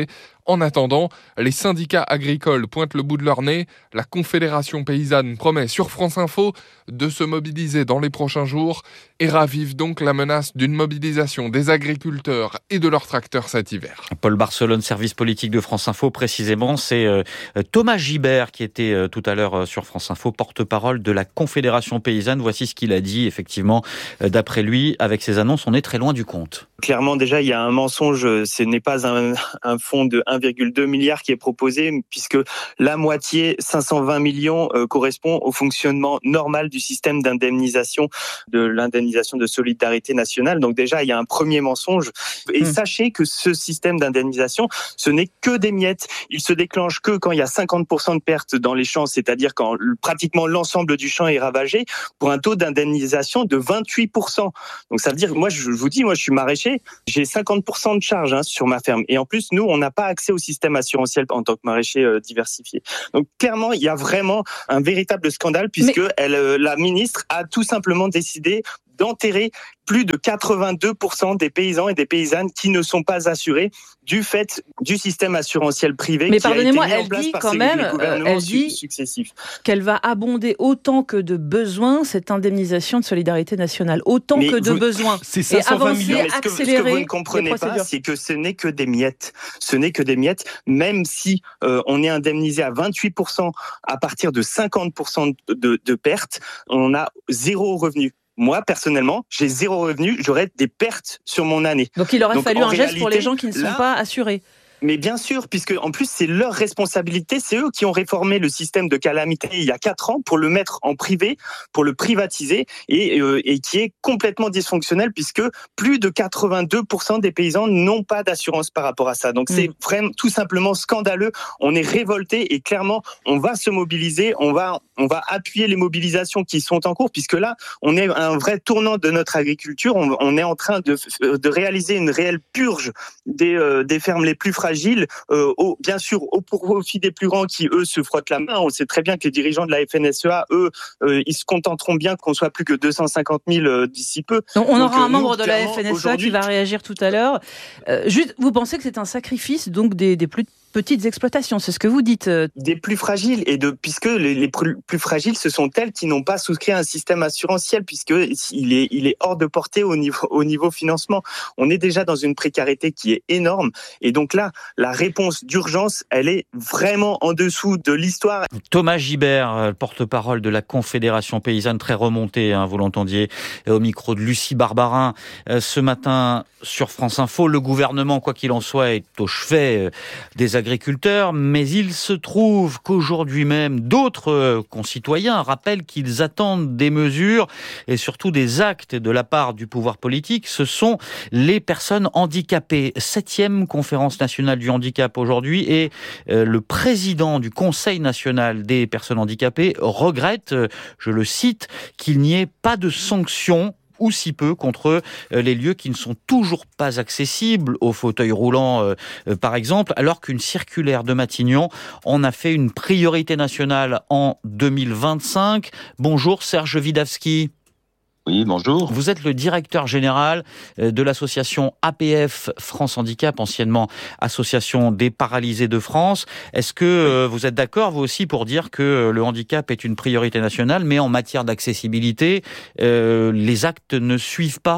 En attendant, les syndicats agricoles pointent le bout de leur nez. La Confédération paysanne promet sur France Info de se mobiliser dans les prochains jours et ravive donc la menace d'une mobilisation des agriculteurs et de leurs tracteurs cet hiver. Paul Barcelone, service politique de France Info, précisément, c'est euh, Thomas Gibert qui était euh, tout à l'heure euh, sur France Info, porte-parole de la Confédération paysanne. Voici ce qu'il a dit, effectivement, euh, d'après lui, avec ces annonces, on est très loin du compte. Clairement, déjà, il y a un mensonge. Ce n'est pas un, un fonds de un virgule deux milliard qui est proposé, puisque la moitié, cinq cent vingt millions, euh, correspond au fonctionnement normal du système d'indemnisation, de l'indemnisation de solidarité nationale. Donc déjà, il y a un premier mensonge. Et mmh. sachez que ce système d'indemnisation, ce n'est que des miettes. Il se déclenche que quand il y a cinquante pour cent de pertes dans les champs, c'est-à-dire quand pratiquement l'ensemble du champ est ravagé, pour un taux d'indemnisation de vingt-huit pour cent. Donc ça veut dire, moi je vous dis, moi je suis maraîcher, j'ai cinquante pour cent de charges hein, sur ma ferme. Et en plus, nous, on n'a pas accès au système assurantiel en tant que maraîcher euh, diversifié. Donc clairement, il y a vraiment un véritable scandale puisque Mais... elle, euh, la ministre a tout simplement décidé d'enterrer plus de quatre-vingt-deux pour cent des paysans et des paysannes qui ne sont pas assurés du fait du système assurantiel privé. Mais qui pardonnez-moi, a été mis elle en place dit par quand ces, même, les gouvernements elle dit successifs. Qu'elle va abonder autant que de besoin cette indemnisation de solidarité nationale, autant Mais que de vous, besoin. C'est cinq cent vingt millions. Et ce, que, accélérer ce que vous ne comprenez pas, c'est que ce n'est que des miettes. Ce n'est que des miettes, même si euh, on est indemnisé à vingt-huit pour cent à partir de cinquante pour cent de, de, de pertes, on a zéro revenu. Moi, personnellement, j'ai zéro revenu, j'aurais des pertes sur mon année. Donc il aurait Donc, fallu un réalité, geste pour les gens qui ne sont là, pas assurés. Mais bien sûr, puisque en plus c'est leur responsabilité, c'est eux qui ont réformé le système de calamité il y a quatre ans pour le mettre en privé, pour le privatiser et, euh, et qui est complètement dysfonctionnel puisque plus de quatre-vingt-deux pour cent des paysans n'ont pas d'assurance par rapport à ça. Donc mmh. c'est vraiment tout simplement scandaleux. On est révolté et clairement on va se mobiliser, on va on va appuyer les mobilisations qui sont en cours puisque là on est à un vrai tournant de notre agriculture. On, on est en train de de réaliser une réelle purge des euh, des fermes les plus fragiles. Euh, au, bien sûr, au profit des plus grands qui, eux, se frottent la main. On sait très bien que les dirigeants de la F N S E A, eux, euh, ils se contenteront bien qu'on soit plus que deux cent cinquante mille euh, d'ici peu. Donc, on donc, aura euh, un membre nous, de la F N S E A qui va réagir tout à l'heure. Euh, juste, vous pensez que c'est un sacrifice donc des, des plus petites exploitations, c'est ce que vous dites. Des plus fragiles, et de, puisque les, les plus, plus fragiles, ce sont elles qui n'ont pas souscrit à un système assurantiel, puisqu'il est, il est hors de portée au niveau, au niveau financement. On est déjà dans une précarité qui est énorme, et donc là, la réponse d'urgence, elle est vraiment en dessous de l'histoire. Thomas Gibert, porte-parole de la Confédération paysanne, très remonté, hein, vous l'entendiez, au micro de Lucie Barbarin. Ce matin, sur France Info, le gouvernement, quoi qu'il en soit, est au chevet des agriculteurs, mais il se trouve qu'aujourd'hui même, d'autres concitoyens rappellent qu'ils attendent des mesures et surtout des actes de la part du pouvoir politique. Ce sont les personnes handicapées. Septième conférence nationale du handicap aujourd'hui, et euh, le président du Conseil national des personnes handicapées regrette, euh, je le cite, qu'il n'y ait pas de sanctions ou si peu contre les lieux qui ne sont toujours pas accessibles aux fauteuils roulants, euh, euh, par exemple, alors qu'une circulaire de Matignon en a fait une priorité nationale en deux mille vingt-cinq. Bonjour Serge Widawski. Oui, bonjour. Vous êtes le directeur général de l'association A P F France Handicap, anciennement Association des paralysés de France. Est-ce que vous êtes d'accord, vous aussi, pour dire que le handicap est une priorité nationale, mais en matière d'accessibilité, euh, les actes ne suivent pas ?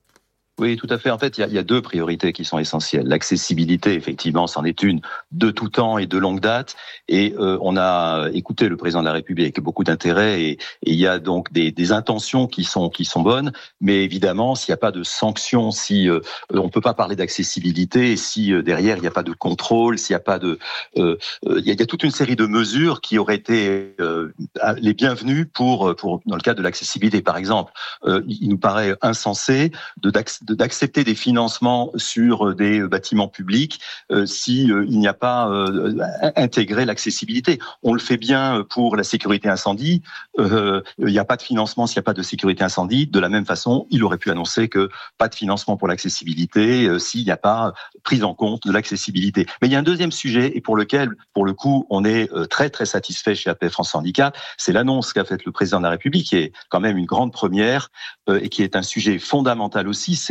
Oui, tout à fait. En fait, il y a, il y a deux priorités qui sont essentielles. L'accessibilité, effectivement, c'en est une de tout temps et de longue date. Et euh, on a écouté le président de la République avec beaucoup d'intérêt. Et, et il y a donc des, des intentions qui sont qui sont bonnes. Mais évidemment, s'il n'y a pas de sanctions, si euh, on peut pas parler d'accessibilité, si euh, derrière il n'y a pas de contrôle, s'il n'y a pas de, euh, euh, il, y a, il y a toute une série de mesures qui auraient été euh, les bienvenues pour pour dans le cadre de l'accessibilité, par exemple. Euh, il nous paraît insensé de d'accès d'accepter des financements sur des bâtiments publics euh, si euh, il n'y a pas euh, intégré l'accessibilité. On le fait bien pour la sécurité incendie. Euh, il n'y a pas de financement s'il n'y a pas de sécurité incendie. De la même façon, il aurait pu annoncer que pas de financement pour l'accessibilité euh, s'il n'y a pas prise en compte de l'accessibilité. Mais il y a un deuxième sujet et pour lequel, pour le coup, on est euh, très très satisfait chez A P F France Handicap. C'est l'annonce qu'a faite le président de la République, qui est quand même une grande première euh, et qui est un sujet fondamental aussi. C'est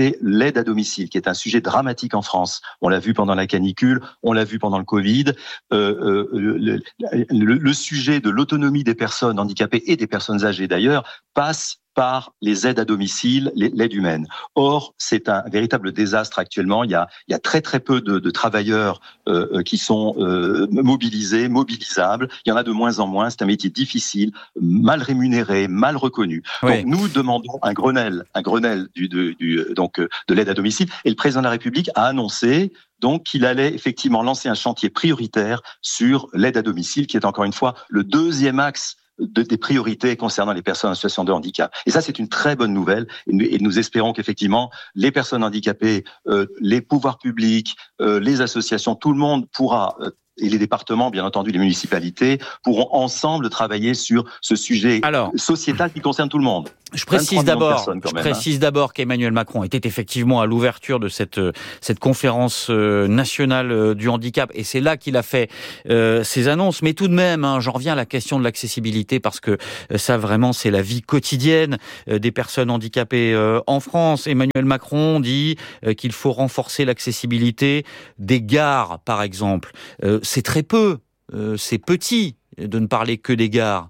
c'est l'aide à domicile, qui est un sujet dramatique en France. On l'a vu pendant la canicule, on l'a vu pendant le Covid. Euh, euh, le, le, le sujet de l'autonomie des personnes handicapées et des personnes âgées d'ailleurs passe par les aides à domicile, l'aide humaine. Or, c'est un véritable désastre actuellement. Il y a, il y a très très peu de, de travailleurs euh, qui sont euh, mobilisés, mobilisables. Il y en a de moins en moins. C'est un métier difficile, mal rémunéré, mal reconnu. Oui. Donc, nous demandons un Grenelle, un Grenelle du, du, du, donc, de l'aide à domicile. Et le président de la République a annoncé donc qu'il allait effectivement lancer un chantier prioritaire sur l'aide à domicile, qui est encore une fois le deuxième axe de, des priorités concernant les personnes en situation de handicap. Et ça, c'est une très bonne nouvelle. Et nous, et nous espérons qu'effectivement, les personnes handicapées, euh, les pouvoirs publics, euh, les associations, tout le monde pourra... Euh, et les départements, bien entendu, les municipalités, pourront ensemble travailler sur ce sujet Alors, sociétal qui concerne tout le monde. Je précise d'abord, je même, précise hein. d'abord qu'Emmanuel Macron était effectivement à l'ouverture de cette cette conférence nationale du handicap, et c'est là qu'il a fait euh, ses annonces. Mais tout de même, hein, j'en reviens à la question de l'accessibilité, parce que ça vraiment c'est la vie quotidienne des personnes handicapées euh, en France. Emmanuel Macron dit euh, qu'il faut renforcer l'accessibilité des gares, par exemple. Euh, c'est très peu, euh, c'est petit de ne parler que des gares.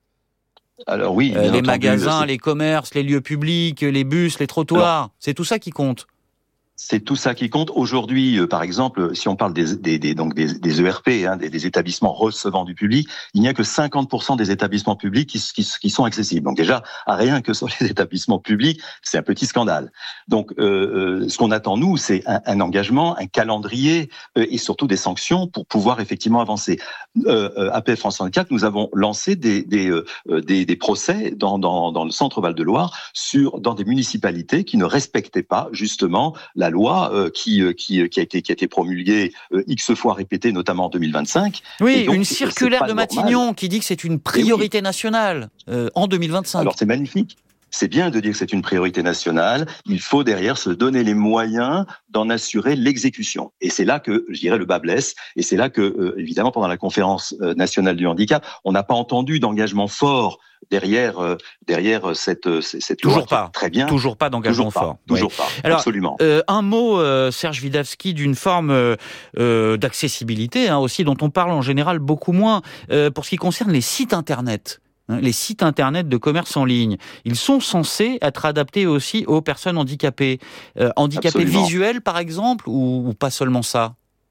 Alors oui, euh, les entendu, magasins, c'est... les commerces, les lieux publics, les bus, les trottoirs, Alors, c'est tout ça qui compte. C'est tout ça qui compte. Aujourd'hui, euh, par exemple, si on parle des, des, des, donc des, des E R P, hein, des, des établissements recevant du public, il n'y a que cinquante pour cent des établissements publics qui, qui, qui sont accessibles. Donc déjà, à rien que sur les établissements publics, c'est un petit scandale. Donc, euh, euh, ce qu'on attend, nous, c'est un, un engagement, un calendrier euh, et surtout des sanctions pour pouvoir effectivement avancer. Euh, euh, A P F France Handicap, nous avons lancé des, des, euh, des, des procès dans, dans, dans le centre Val-de-Loire sur, dans des municipalités qui ne respectaient pas justement la La loi euh, qui, euh, qui, qui, a été, qui a été promulguée euh, X fois répétée, notamment en deux mille vingt-cinq. Oui, donc, une circulaire de Matignon normal. qui dit que c'est une priorité oui. nationale euh, en deux mille vingt-cinq. Alors c'est magnifique. C'est bien de dire que c'est une priorité nationale. Il faut derrière se donner les moyens d'en assurer l'exécution. Et c'est là que, je dirais, le bas blesse. Et c'est là que, euh, évidemment, pendant la conférence euh, nationale du handicap, on n'a pas entendu d'engagement fort derrière euh, derrière cette cette toujours loi. Pas. Très bien. Toujours pas d'engagement toujours pas, fort. Toujours oui. pas. Alors, absolument. Euh, un mot, euh, Serge Widawski, d'une forme euh, d'accessibilité hein, aussi, dont on parle en général beaucoup moins euh, pour ce qui concerne les sites internet. Les sites internet de commerce en ligne, ils sont censés être adaptés aussi aux personnes handicapées. Euh, handicapées Absolument. visuelles, par exemple, ou, ou pas seulement ça ?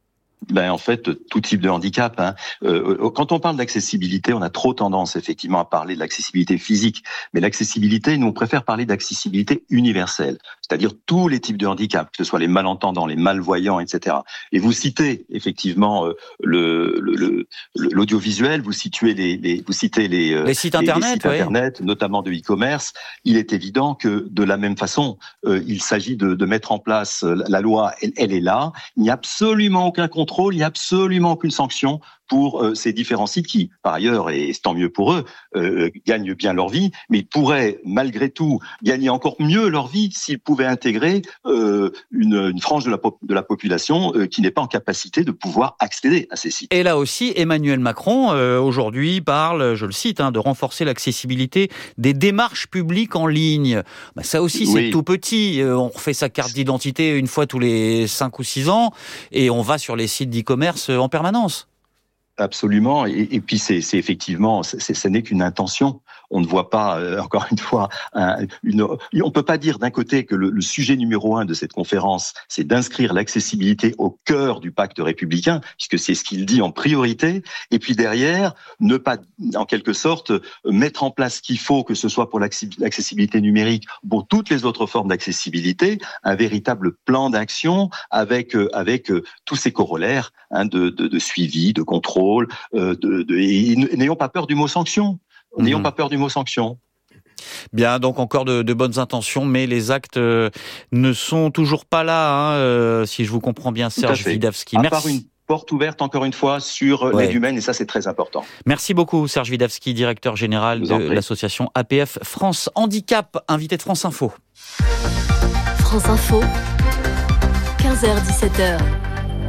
Ben en fait, tout type de handicap. Hein. Euh, quand on parle d'accessibilité, on a trop tendance effectivement à parler de l'accessibilité physique, mais l'accessibilité, nous on préfère parler d'accessibilité universelle, c'est-à-dire tous les types de handicap, que ce soit les malentendants, les malvoyants, et cetera. Et vous citez effectivement euh, le, le, le l'audiovisuel, vous situez les, les vous citez les, les sites internet, les sites ouais. internet, notamment de e-commerce. Il est évident que de la même façon, euh, il s'agit de, de mettre en place la loi. Elle, elle est là. Il n'y a absolument aucun contrôle. Il n'y a absolument aucune sanction pour euh, ces différents sites qui, par ailleurs, et tant mieux pour eux, euh, gagnent bien leur vie, mais ils pourraient, malgré tout, gagner encore mieux leur vie s'ils pouvaient intégrer euh, une, une frange de la, pop- de la population euh, qui n'est pas en capacité de pouvoir accéder à ces sites. Et là aussi, Emmanuel Macron, euh, aujourd'hui, parle, je le cite, hein, de renforcer l'accessibilité des démarches publiques en ligne. Bah, ça aussi, c'est oui. tout petit. Euh, on refait sa carte d'identité une fois tous les cinq ou six ans et on va sur les sites d'e-commerce en permanence. Absolument, et, et puis c'est, c'est effectivement, c'est, c'est, ce n'est qu'une intention. On ne voit pas, euh, encore une fois, un, une. On peut pas dire d'un côté que le, le sujet numéro un de cette conférence, c'est d'inscrire l'accessibilité au cœur du pacte républicain, puisque c'est ce qu'il dit en priorité, et puis derrière, ne pas, en quelque sorte, mettre en place ce qu'il faut, que ce soit pour l'accessibilité numérique, pour toutes les autres formes d'accessibilité, un véritable plan d'action avec euh, avec euh, tous ces corollaires hein, de, de, de suivi, de contrôle, euh, de, de, et n'ayons pas peur du mot sanction. N'ayons mmh. pas peur du mot sanction. Bien, donc encore de, de bonnes intentions, mais les actes euh, ne sont toujours pas là, hein, euh, si je vous comprends bien, Serge Widawski. À Merci. part une porte ouverte, encore une fois, sur ouais. l'aide humaine, et ça, c'est très important. Merci beaucoup, Serge Widawski, directeur général de l'association A P F France Handicap, invité de France Info. France Info, quinze heures dix-sept heures.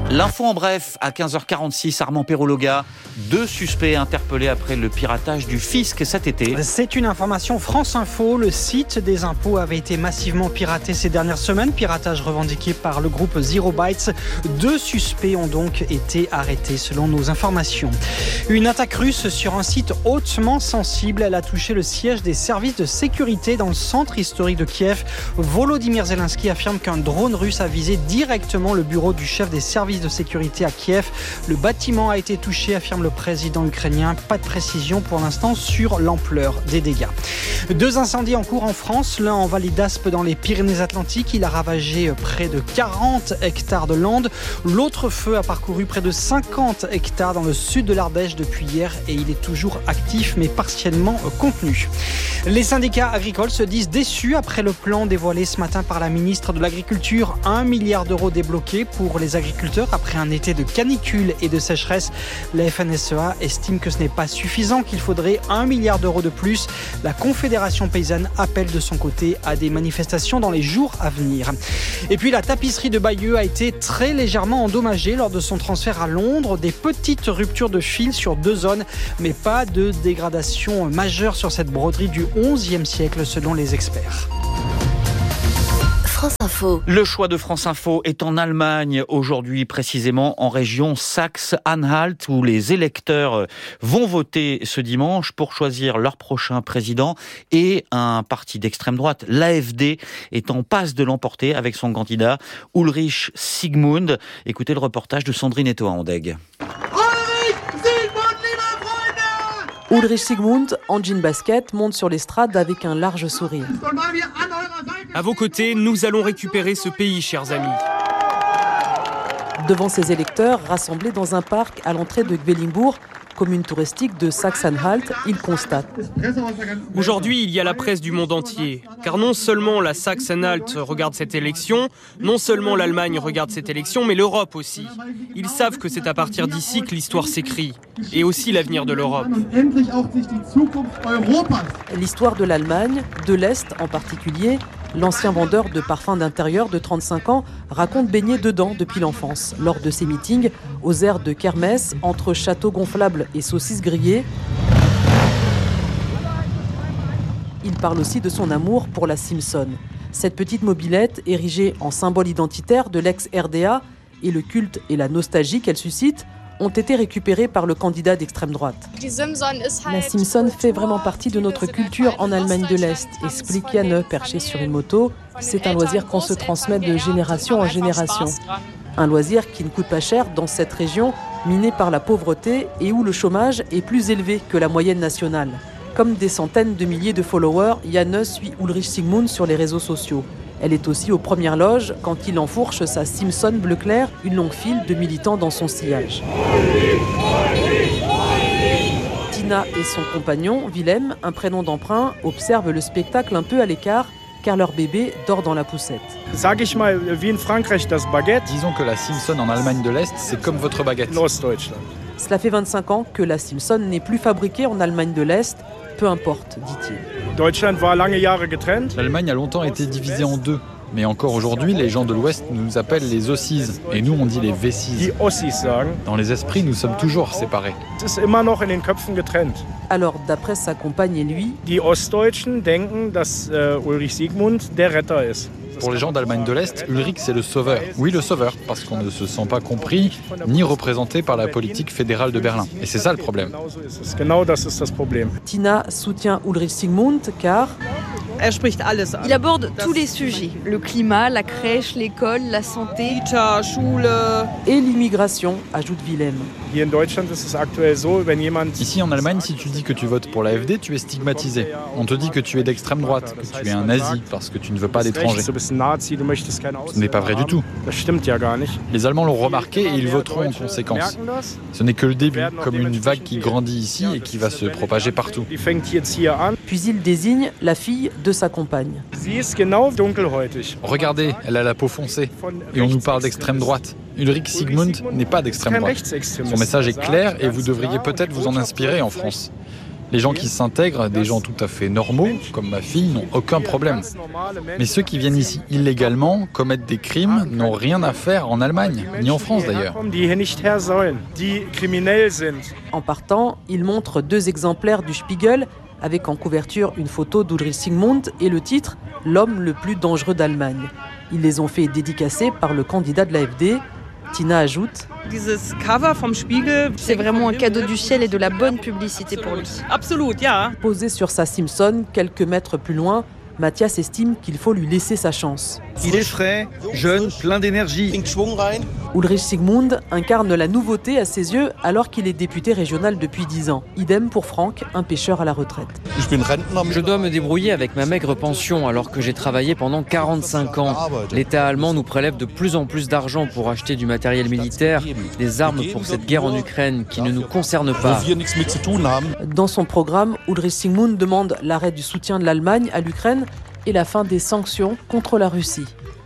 L'info en bref, à quinze heures quarante-six, Armand Perrologa, deux suspects interpellés après le piratage du fisc cet été. C'est une information France Info. Le site des impôts avait été massivement piraté ces dernières semaines. Piratage revendiqué par le groupe Zero Bytes. Deux suspects ont donc été arrêtés selon nos informations. Une attaque russe sur un site hautement sensible. Elle a touché le siège des services de sécurité dans le centre historique de Kiev. Volodymyr Zelensky affirme qu'un drone russe a visé directement le bureau du chef des services de sécurité à Kiev. Le bâtiment a été touché, affirme le président ukrainien. Pas de précision pour l'instant sur l'ampleur des dégâts. Deux incendies en cours en France, l'un en Vallée d'Aspe dans les Pyrénées-Atlantiques. Il a ravagé près de quarante hectares de landes. L'autre feu a parcouru près de cinquante hectares dans le sud de l'Ardèche depuis hier et il est toujours actif mais partiellement contenu. Les syndicats agricoles se disent déçus après le plan dévoilé ce matin par la ministre de l'Agriculture. Un milliard d'euros débloqués pour les agriculteurs après un été de canicule et de sécheresse. La F N S E A estime que ce n'est pas suffisant, qu'il faudrait un milliard d'euros de plus. La Confédération paysanne appelle de son côté à des manifestations dans les jours à venir. Et puis la tapisserie de Bayeux a été très légèrement endommagée lors de son transfert à Londres. Des petites ruptures de fil sur deux zones, mais pas de dégradation majeure sur cette broderie du onzième siècle selon les experts. France Info. Le choix de France Info est en Allemagne aujourd'hui, précisément en région Saxe-Anhalt, où les électeurs vont voter ce dimanche pour choisir leur prochain président. Et un parti d'extrême droite, l'A F D, est en passe de l'emporter avec son candidat Ulrich Sigmund. Écoutez le reportage de Sandrine Etoa-Andeg. Ulrich Sigmund, en jean basket, monte sur l'estrade avec un large sourire. À vos côtés, nous allons récupérer ce pays, chers amis. Devant ses électeurs, rassemblés dans un parc à l'entrée de Gwellimbourg, commune touristique de Saxe-Anhalt, il constate. Aujourd'hui, il y a la presse du monde entier. Car non seulement la Saxe-Anhalt regarde cette élection, non seulement l'Allemagne regarde cette élection, mais l'Europe aussi. Ils savent que c'est à partir d'ici que l'histoire s'écrit. Et aussi l'avenir de l'Europe. L'histoire de l'Allemagne, de l'Est en particulier, l'ancien vendeur de parfums d'intérieur de trente-cinq ans raconte baigner dedans depuis l'enfance. Lors de ses meetings, aux aires de kermesse, entre châteaux gonflables et saucisses grillées, il parle aussi de son amour pour la Simpson. Cette petite mobilette, érigée en symbole identitaire de l'ex-R D A, et le culte et la nostalgie qu'elle suscite, ont été récupérés par le candidat d'extrême droite. La Simpson fait vraiment partie de notre culture en Allemagne de l'Est, explique Janne, perché sur une moto. C'est un loisir qu'on se transmet de génération en génération. Un loisir qui ne coûte pas cher dans cette région, minée par la pauvreté et où le chômage est plus élevé que la moyenne nationale. Comme des centaines de milliers de followers, Janne suit Ulrich Sigmund sur les réseaux sociaux. Elle est aussi aux premières loges quand il enfourche sa Simpson bleu clair, une longue file de militants dans son sillage. Tina et son compagnon, Willem, un prénom d'emprunt, observent le spectacle un peu à l'écart car leur bébé dort dans la poussette. Disons que la Simpson en Allemagne de l'Est, c'est comme votre baguette. Cela fait vingt-cinq ans que la Simpson n'est plus fabriquée en Allemagne de l'Est. Peu importe, dit-il. L'Allemagne a longtemps été divisée en deux. Mais encore aujourd'hui, les gens de l'Ouest nous appellent les Ossis. Et nous, on dit les Wessis. Dans les esprits, nous sommes toujours séparés. Alors, d'après sa compagne et lui, pour les gens d'Allemagne de l'Est, Ulrich, c'est le sauveur. Oui, le sauveur, parce qu'on ne se sent pas compris ni représenté par la politique fédérale de Berlin. Et c'est ça le problème. Tina soutient Ulrich Sigmund car il aborde tous les sujets. Le climat, la crèche, l'école, la santé, et l'immigration, ajoute Willem. Ici en Allemagne, si tu dis que tu votes pour l'A F D, tu es stigmatisé. On te dit que tu es d'extrême droite, que tu es un nazi parce que tu ne veux pas d'étrangers. Ce n'est pas vrai du tout. Les Allemands l'ont remarqué et ils voteront en conséquence. Ce n'est que le début, comme une vague qui grandit ici et qui va se propager partout. Puis il désigne la fille de sa compagne. Regardez, elle a la peau foncée. Et on nous parle d'extrême droite. Ulrich Sigmund n'est pas d'extrême droite. Son message est clair et vous devriez peut-être vous en inspirer en France. Les gens qui s'intègrent, des gens tout à fait normaux, comme ma fille, n'ont aucun problème. Mais ceux qui viennent ici illégalement, commettent des crimes, n'ont rien à faire en Allemagne, ni en France d'ailleurs. En partant, il montre deux exemplaires du Spiegel, avec en couverture une photo d'Ulrich Zsigmond et le titre « L'homme le plus dangereux d'Allemagne ». Ils les ont fait dédicacer par le candidat de l'A F D. Tina ajoute « C'est vraiment un cadeau du ciel et de la bonne publicité pour lui. » Posé sur sa Simpson, quelques mètres plus loin, Mathias estime qu'il faut lui laisser sa chance. Il est frais, jeune, plein d'énergie. Ulrich Zsigmond incarne la nouveauté à ses yeux alors qu'il est député régional depuis dix ans. Idem pour Franck, un pêcheur à la retraite. Je dois me débrouiller avec ma maigre pension alors que j'ai travaillé pendant quarante-cinq ans. L'État allemand nous prélève de plus en plus d'argent pour acheter du matériel militaire, des armes pour cette guerre en Ukraine qui ne nous concerne pas. Dans son programme, Ulrich Zsigmond demande l'arrêt du soutien de l'Allemagne à l'Ukraine et la fin des sanctions contre la Russie.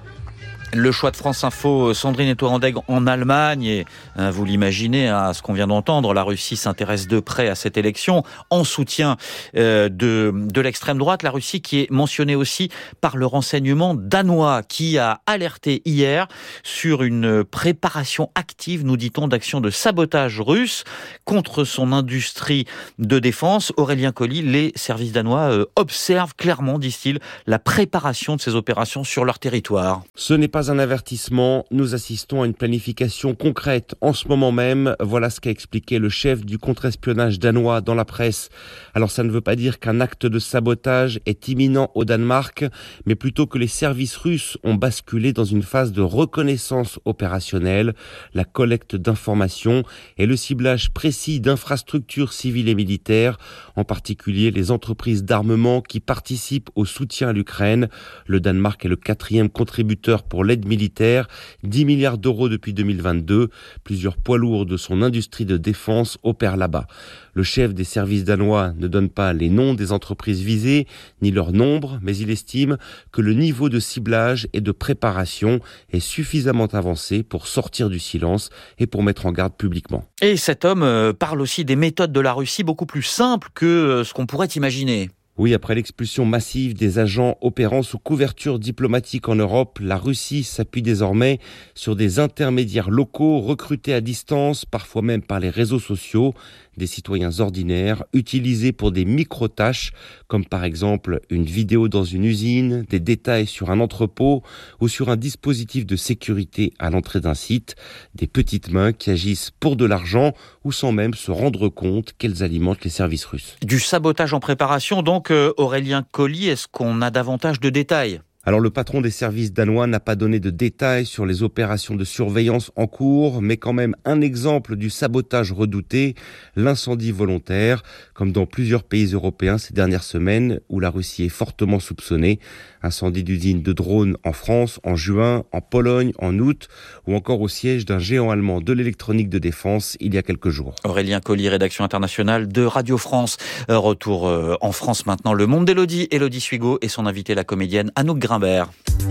Le choix de France Info, Sandrine Etouarandeg en Allemagne, et hein, vous l'imaginez, hein, à ce qu'on vient d'entendre, la Russie s'intéresse de près à cette élection en soutien euh, de, de l'extrême droite. La Russie qui est mentionnée aussi par le renseignement danois, qui a alerté hier sur une préparation active, nous dit-on, d'actions de sabotage russe contre son industrie de défense. Aurélien Colli, les services danois euh, observent clairement, disent-ils, la préparation de ces opérations sur leur territoire. Ce n'est pas un avertissement, nous assistons à une planification concrète en ce moment même. Voilà ce qu'a expliqué le chef du contre-espionnage danois dans la presse. Alors ça ne veut pas dire qu'un acte de sabotage est imminent au Danemark, mais plutôt que les services russes ont basculé dans une phase de reconnaissance opérationnelle, la collecte d'informations et le ciblage précis d'infrastructures civiles et militaires, en particulier les entreprises d'armement qui participent au soutien à l'Ukraine. Le Danemark est le quatrième contributeur pour l'aide militaire, dix milliards d'euros depuis deux mille vingt-deux. Plusieurs poids lourds de son industrie de défense opèrent là-bas. Le chef des services danois ne donne pas les noms des entreprises visées, ni leur nombre, mais il estime que le niveau de ciblage et de préparation est suffisamment avancé pour sortir du silence et pour mettre en garde publiquement. Et cet homme euh, parle aussi des méthodes de la Russie beaucoup plus simples que euh, ce qu'on pourrait imaginer. Oui, après l'expulsion massive des agents opérant sous couverture diplomatique en Europe, la Russie s'appuie désormais sur des intermédiaires locaux recrutés à distance, parfois même par les réseaux sociaux, des citoyens ordinaires utilisés pour des micro-tâches, comme par exemple une vidéo dans une usine, des détails sur un entrepôt ou sur un dispositif de sécurité à l'entrée d'un site, des petites mains qui agissent pour de l'argent ou sans même se rendre compte qu'elles alimentent les services russes. Du sabotage en préparation, donc euh, Aurélien Colli, est-ce qu'on a davantage de détails ? Alors le patron des services danois n'a pas donné de détails sur les opérations de surveillance en cours, mais quand même un exemple du sabotage redouté, l'incendie volontaire, comme dans plusieurs pays européens ces dernières semaines où la Russie est fortement soupçonnée. Incendie d'usine de drones en France en juin, en Pologne en août, ou encore au siège d'un géant allemand de l'électronique de défense il y a quelques jours. Aurélien Colli, rédaction internationale de Radio France. Retour en France maintenant, le monde d'Élodie. Élodie Suigo et son invitée, la comédienne Anouk Grimbert.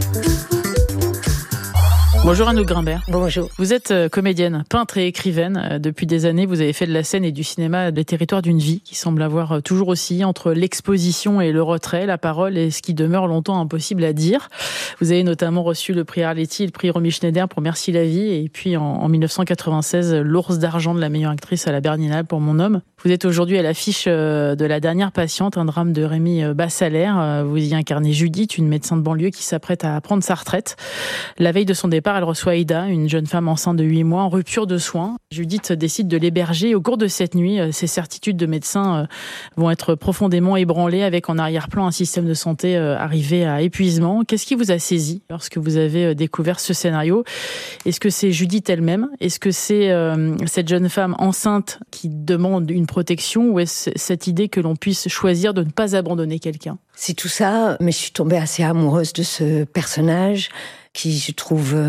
Bonjour Anouk Grimbert. Bonjour. Vous êtes comédienne, peintre et écrivaine. Depuis des années, vous avez fait de la scène et du cinéma des territoires d'une vie qui semble avoir toujours oscillé entre l'exposition et le retrait. La parole est ce qui demeure longtemps impossible à dire. Vous avez notamment reçu le prix Arletty et le prix Romy Schneider pour Merci la vie. Et puis en, en dix-neuf cent quatre-vingt-seize, l'Ours d'argent de la meilleure actrice à la Berlinale pour Mon homme. Vous êtes aujourd'hui à l'affiche de La dernière patiente, un drame de Rémi Bassalaire. Vous y incarnez Judith, une médecin de banlieue qui s'apprête à prendre sa retraite. La veille de son départ, elle reçoit Aïda, une jeune femme enceinte de huit mois, en rupture de soins. Judith décide de l'héberger. Au cours de cette nuit, ses certitudes de médecin vont être profondément ébranlées, avec en arrière-plan un système de santé arrivé à épuisement. Qu'est-ce qui vous a saisi lorsque vous avez découvert ce scénario ? Est-ce que c'est Judith elle-même ? Est-ce que c'est euh, cette jeune femme enceinte qui demande une protection, ou est-ce cette idée que l'on puisse choisir de ne pas abandonner quelqu'un ? C'est tout ça, mais je suis tombée assez amoureuse de ce personnage qui, je trouve, euh,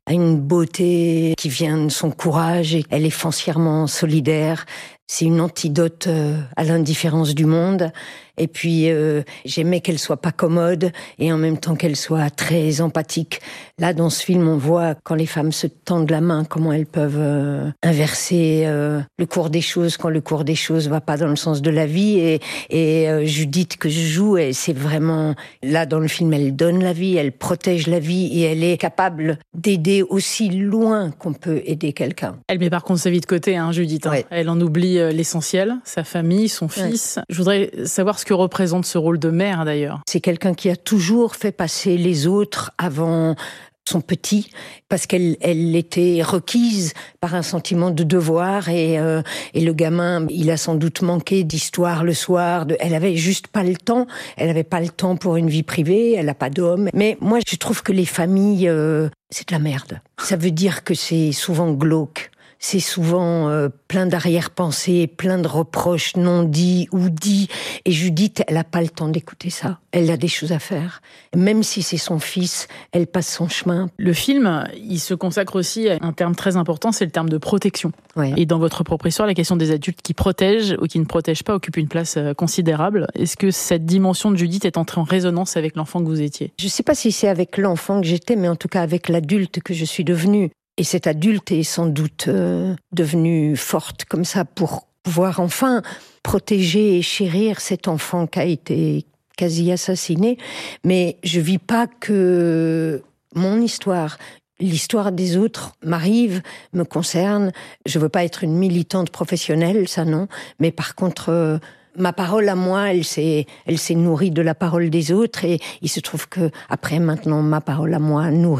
a une beauté qui vient de son courage et elle est foncièrement solidaire. C'est une antidote à l'indifférence du monde. Et puis, euh, j'aimais qu'elle soit pas commode et en même temps qu'elle soit très empathique. Là, dans ce film, on voit quand les femmes se tendent la main, comment elles peuvent euh, inverser euh, le cours des choses quand le cours des choses va pas dans le sens de la vie. Et, et euh, Judith que je joue, et c'est vraiment là dans le film, elle donne la vie, elle protège la vie et elle est capable d'aider aussi loin qu'on peut aider quelqu'un. Elle met par contre sa vie de côté, hein, Judith. Hein. Ouais. Elle en oublie l'essentiel, sa famille, son fils. Ouais. Je voudrais savoir ce que représente ce rôle de mère, d'ailleurs. C'est quelqu'un qui a toujours fait passer les autres avant son petit, parce qu'elle elle était requise par un sentiment de devoir et, euh, et le gamin, il a sans doute manqué d'histoire le soir. De, elle avait juste pas le temps. Elle avait pas le temps pour une vie privée. Elle a pas d'homme. Mais moi, je trouve que les familles, euh, c'est de la merde. Ça veut dire que c'est souvent glauque. C'est souvent euh, plein d'arrière-pensées, plein de reproches non dits ou dits. Et Judith, elle n'a pas le temps d'écouter ça. Elle a des choses à faire. Même si c'est son fils, elle passe son chemin. Le film, il se consacre aussi à un terme très important, c'est le terme de protection. Ouais. Et dans votre propre histoire, la question des adultes qui protègent ou qui ne protègent pas occupe une place considérable. Est-ce que cette dimension de Judith est entrée en résonance avec l'enfant que vous étiez ? Je ne sais pas si c'est avec l'enfant que j'étais, mais en tout cas avec l'adulte que je suis devenue. Et cette adulte est sans doute euh, devenue forte comme ça pour pouvoir enfin protéger et chérir cet enfant qui a été quasi assassiné. Mais je vis pas que mon histoire. L'histoire des autres m'arrive, me concerne. Je veux pas être une militante professionnelle, ça non. Mais par contre, euh, ma parole à moi, elle s'est, elle s'est nourrie de la parole des autres. Et il se trouve que après, maintenant, ma parole à moi nourrit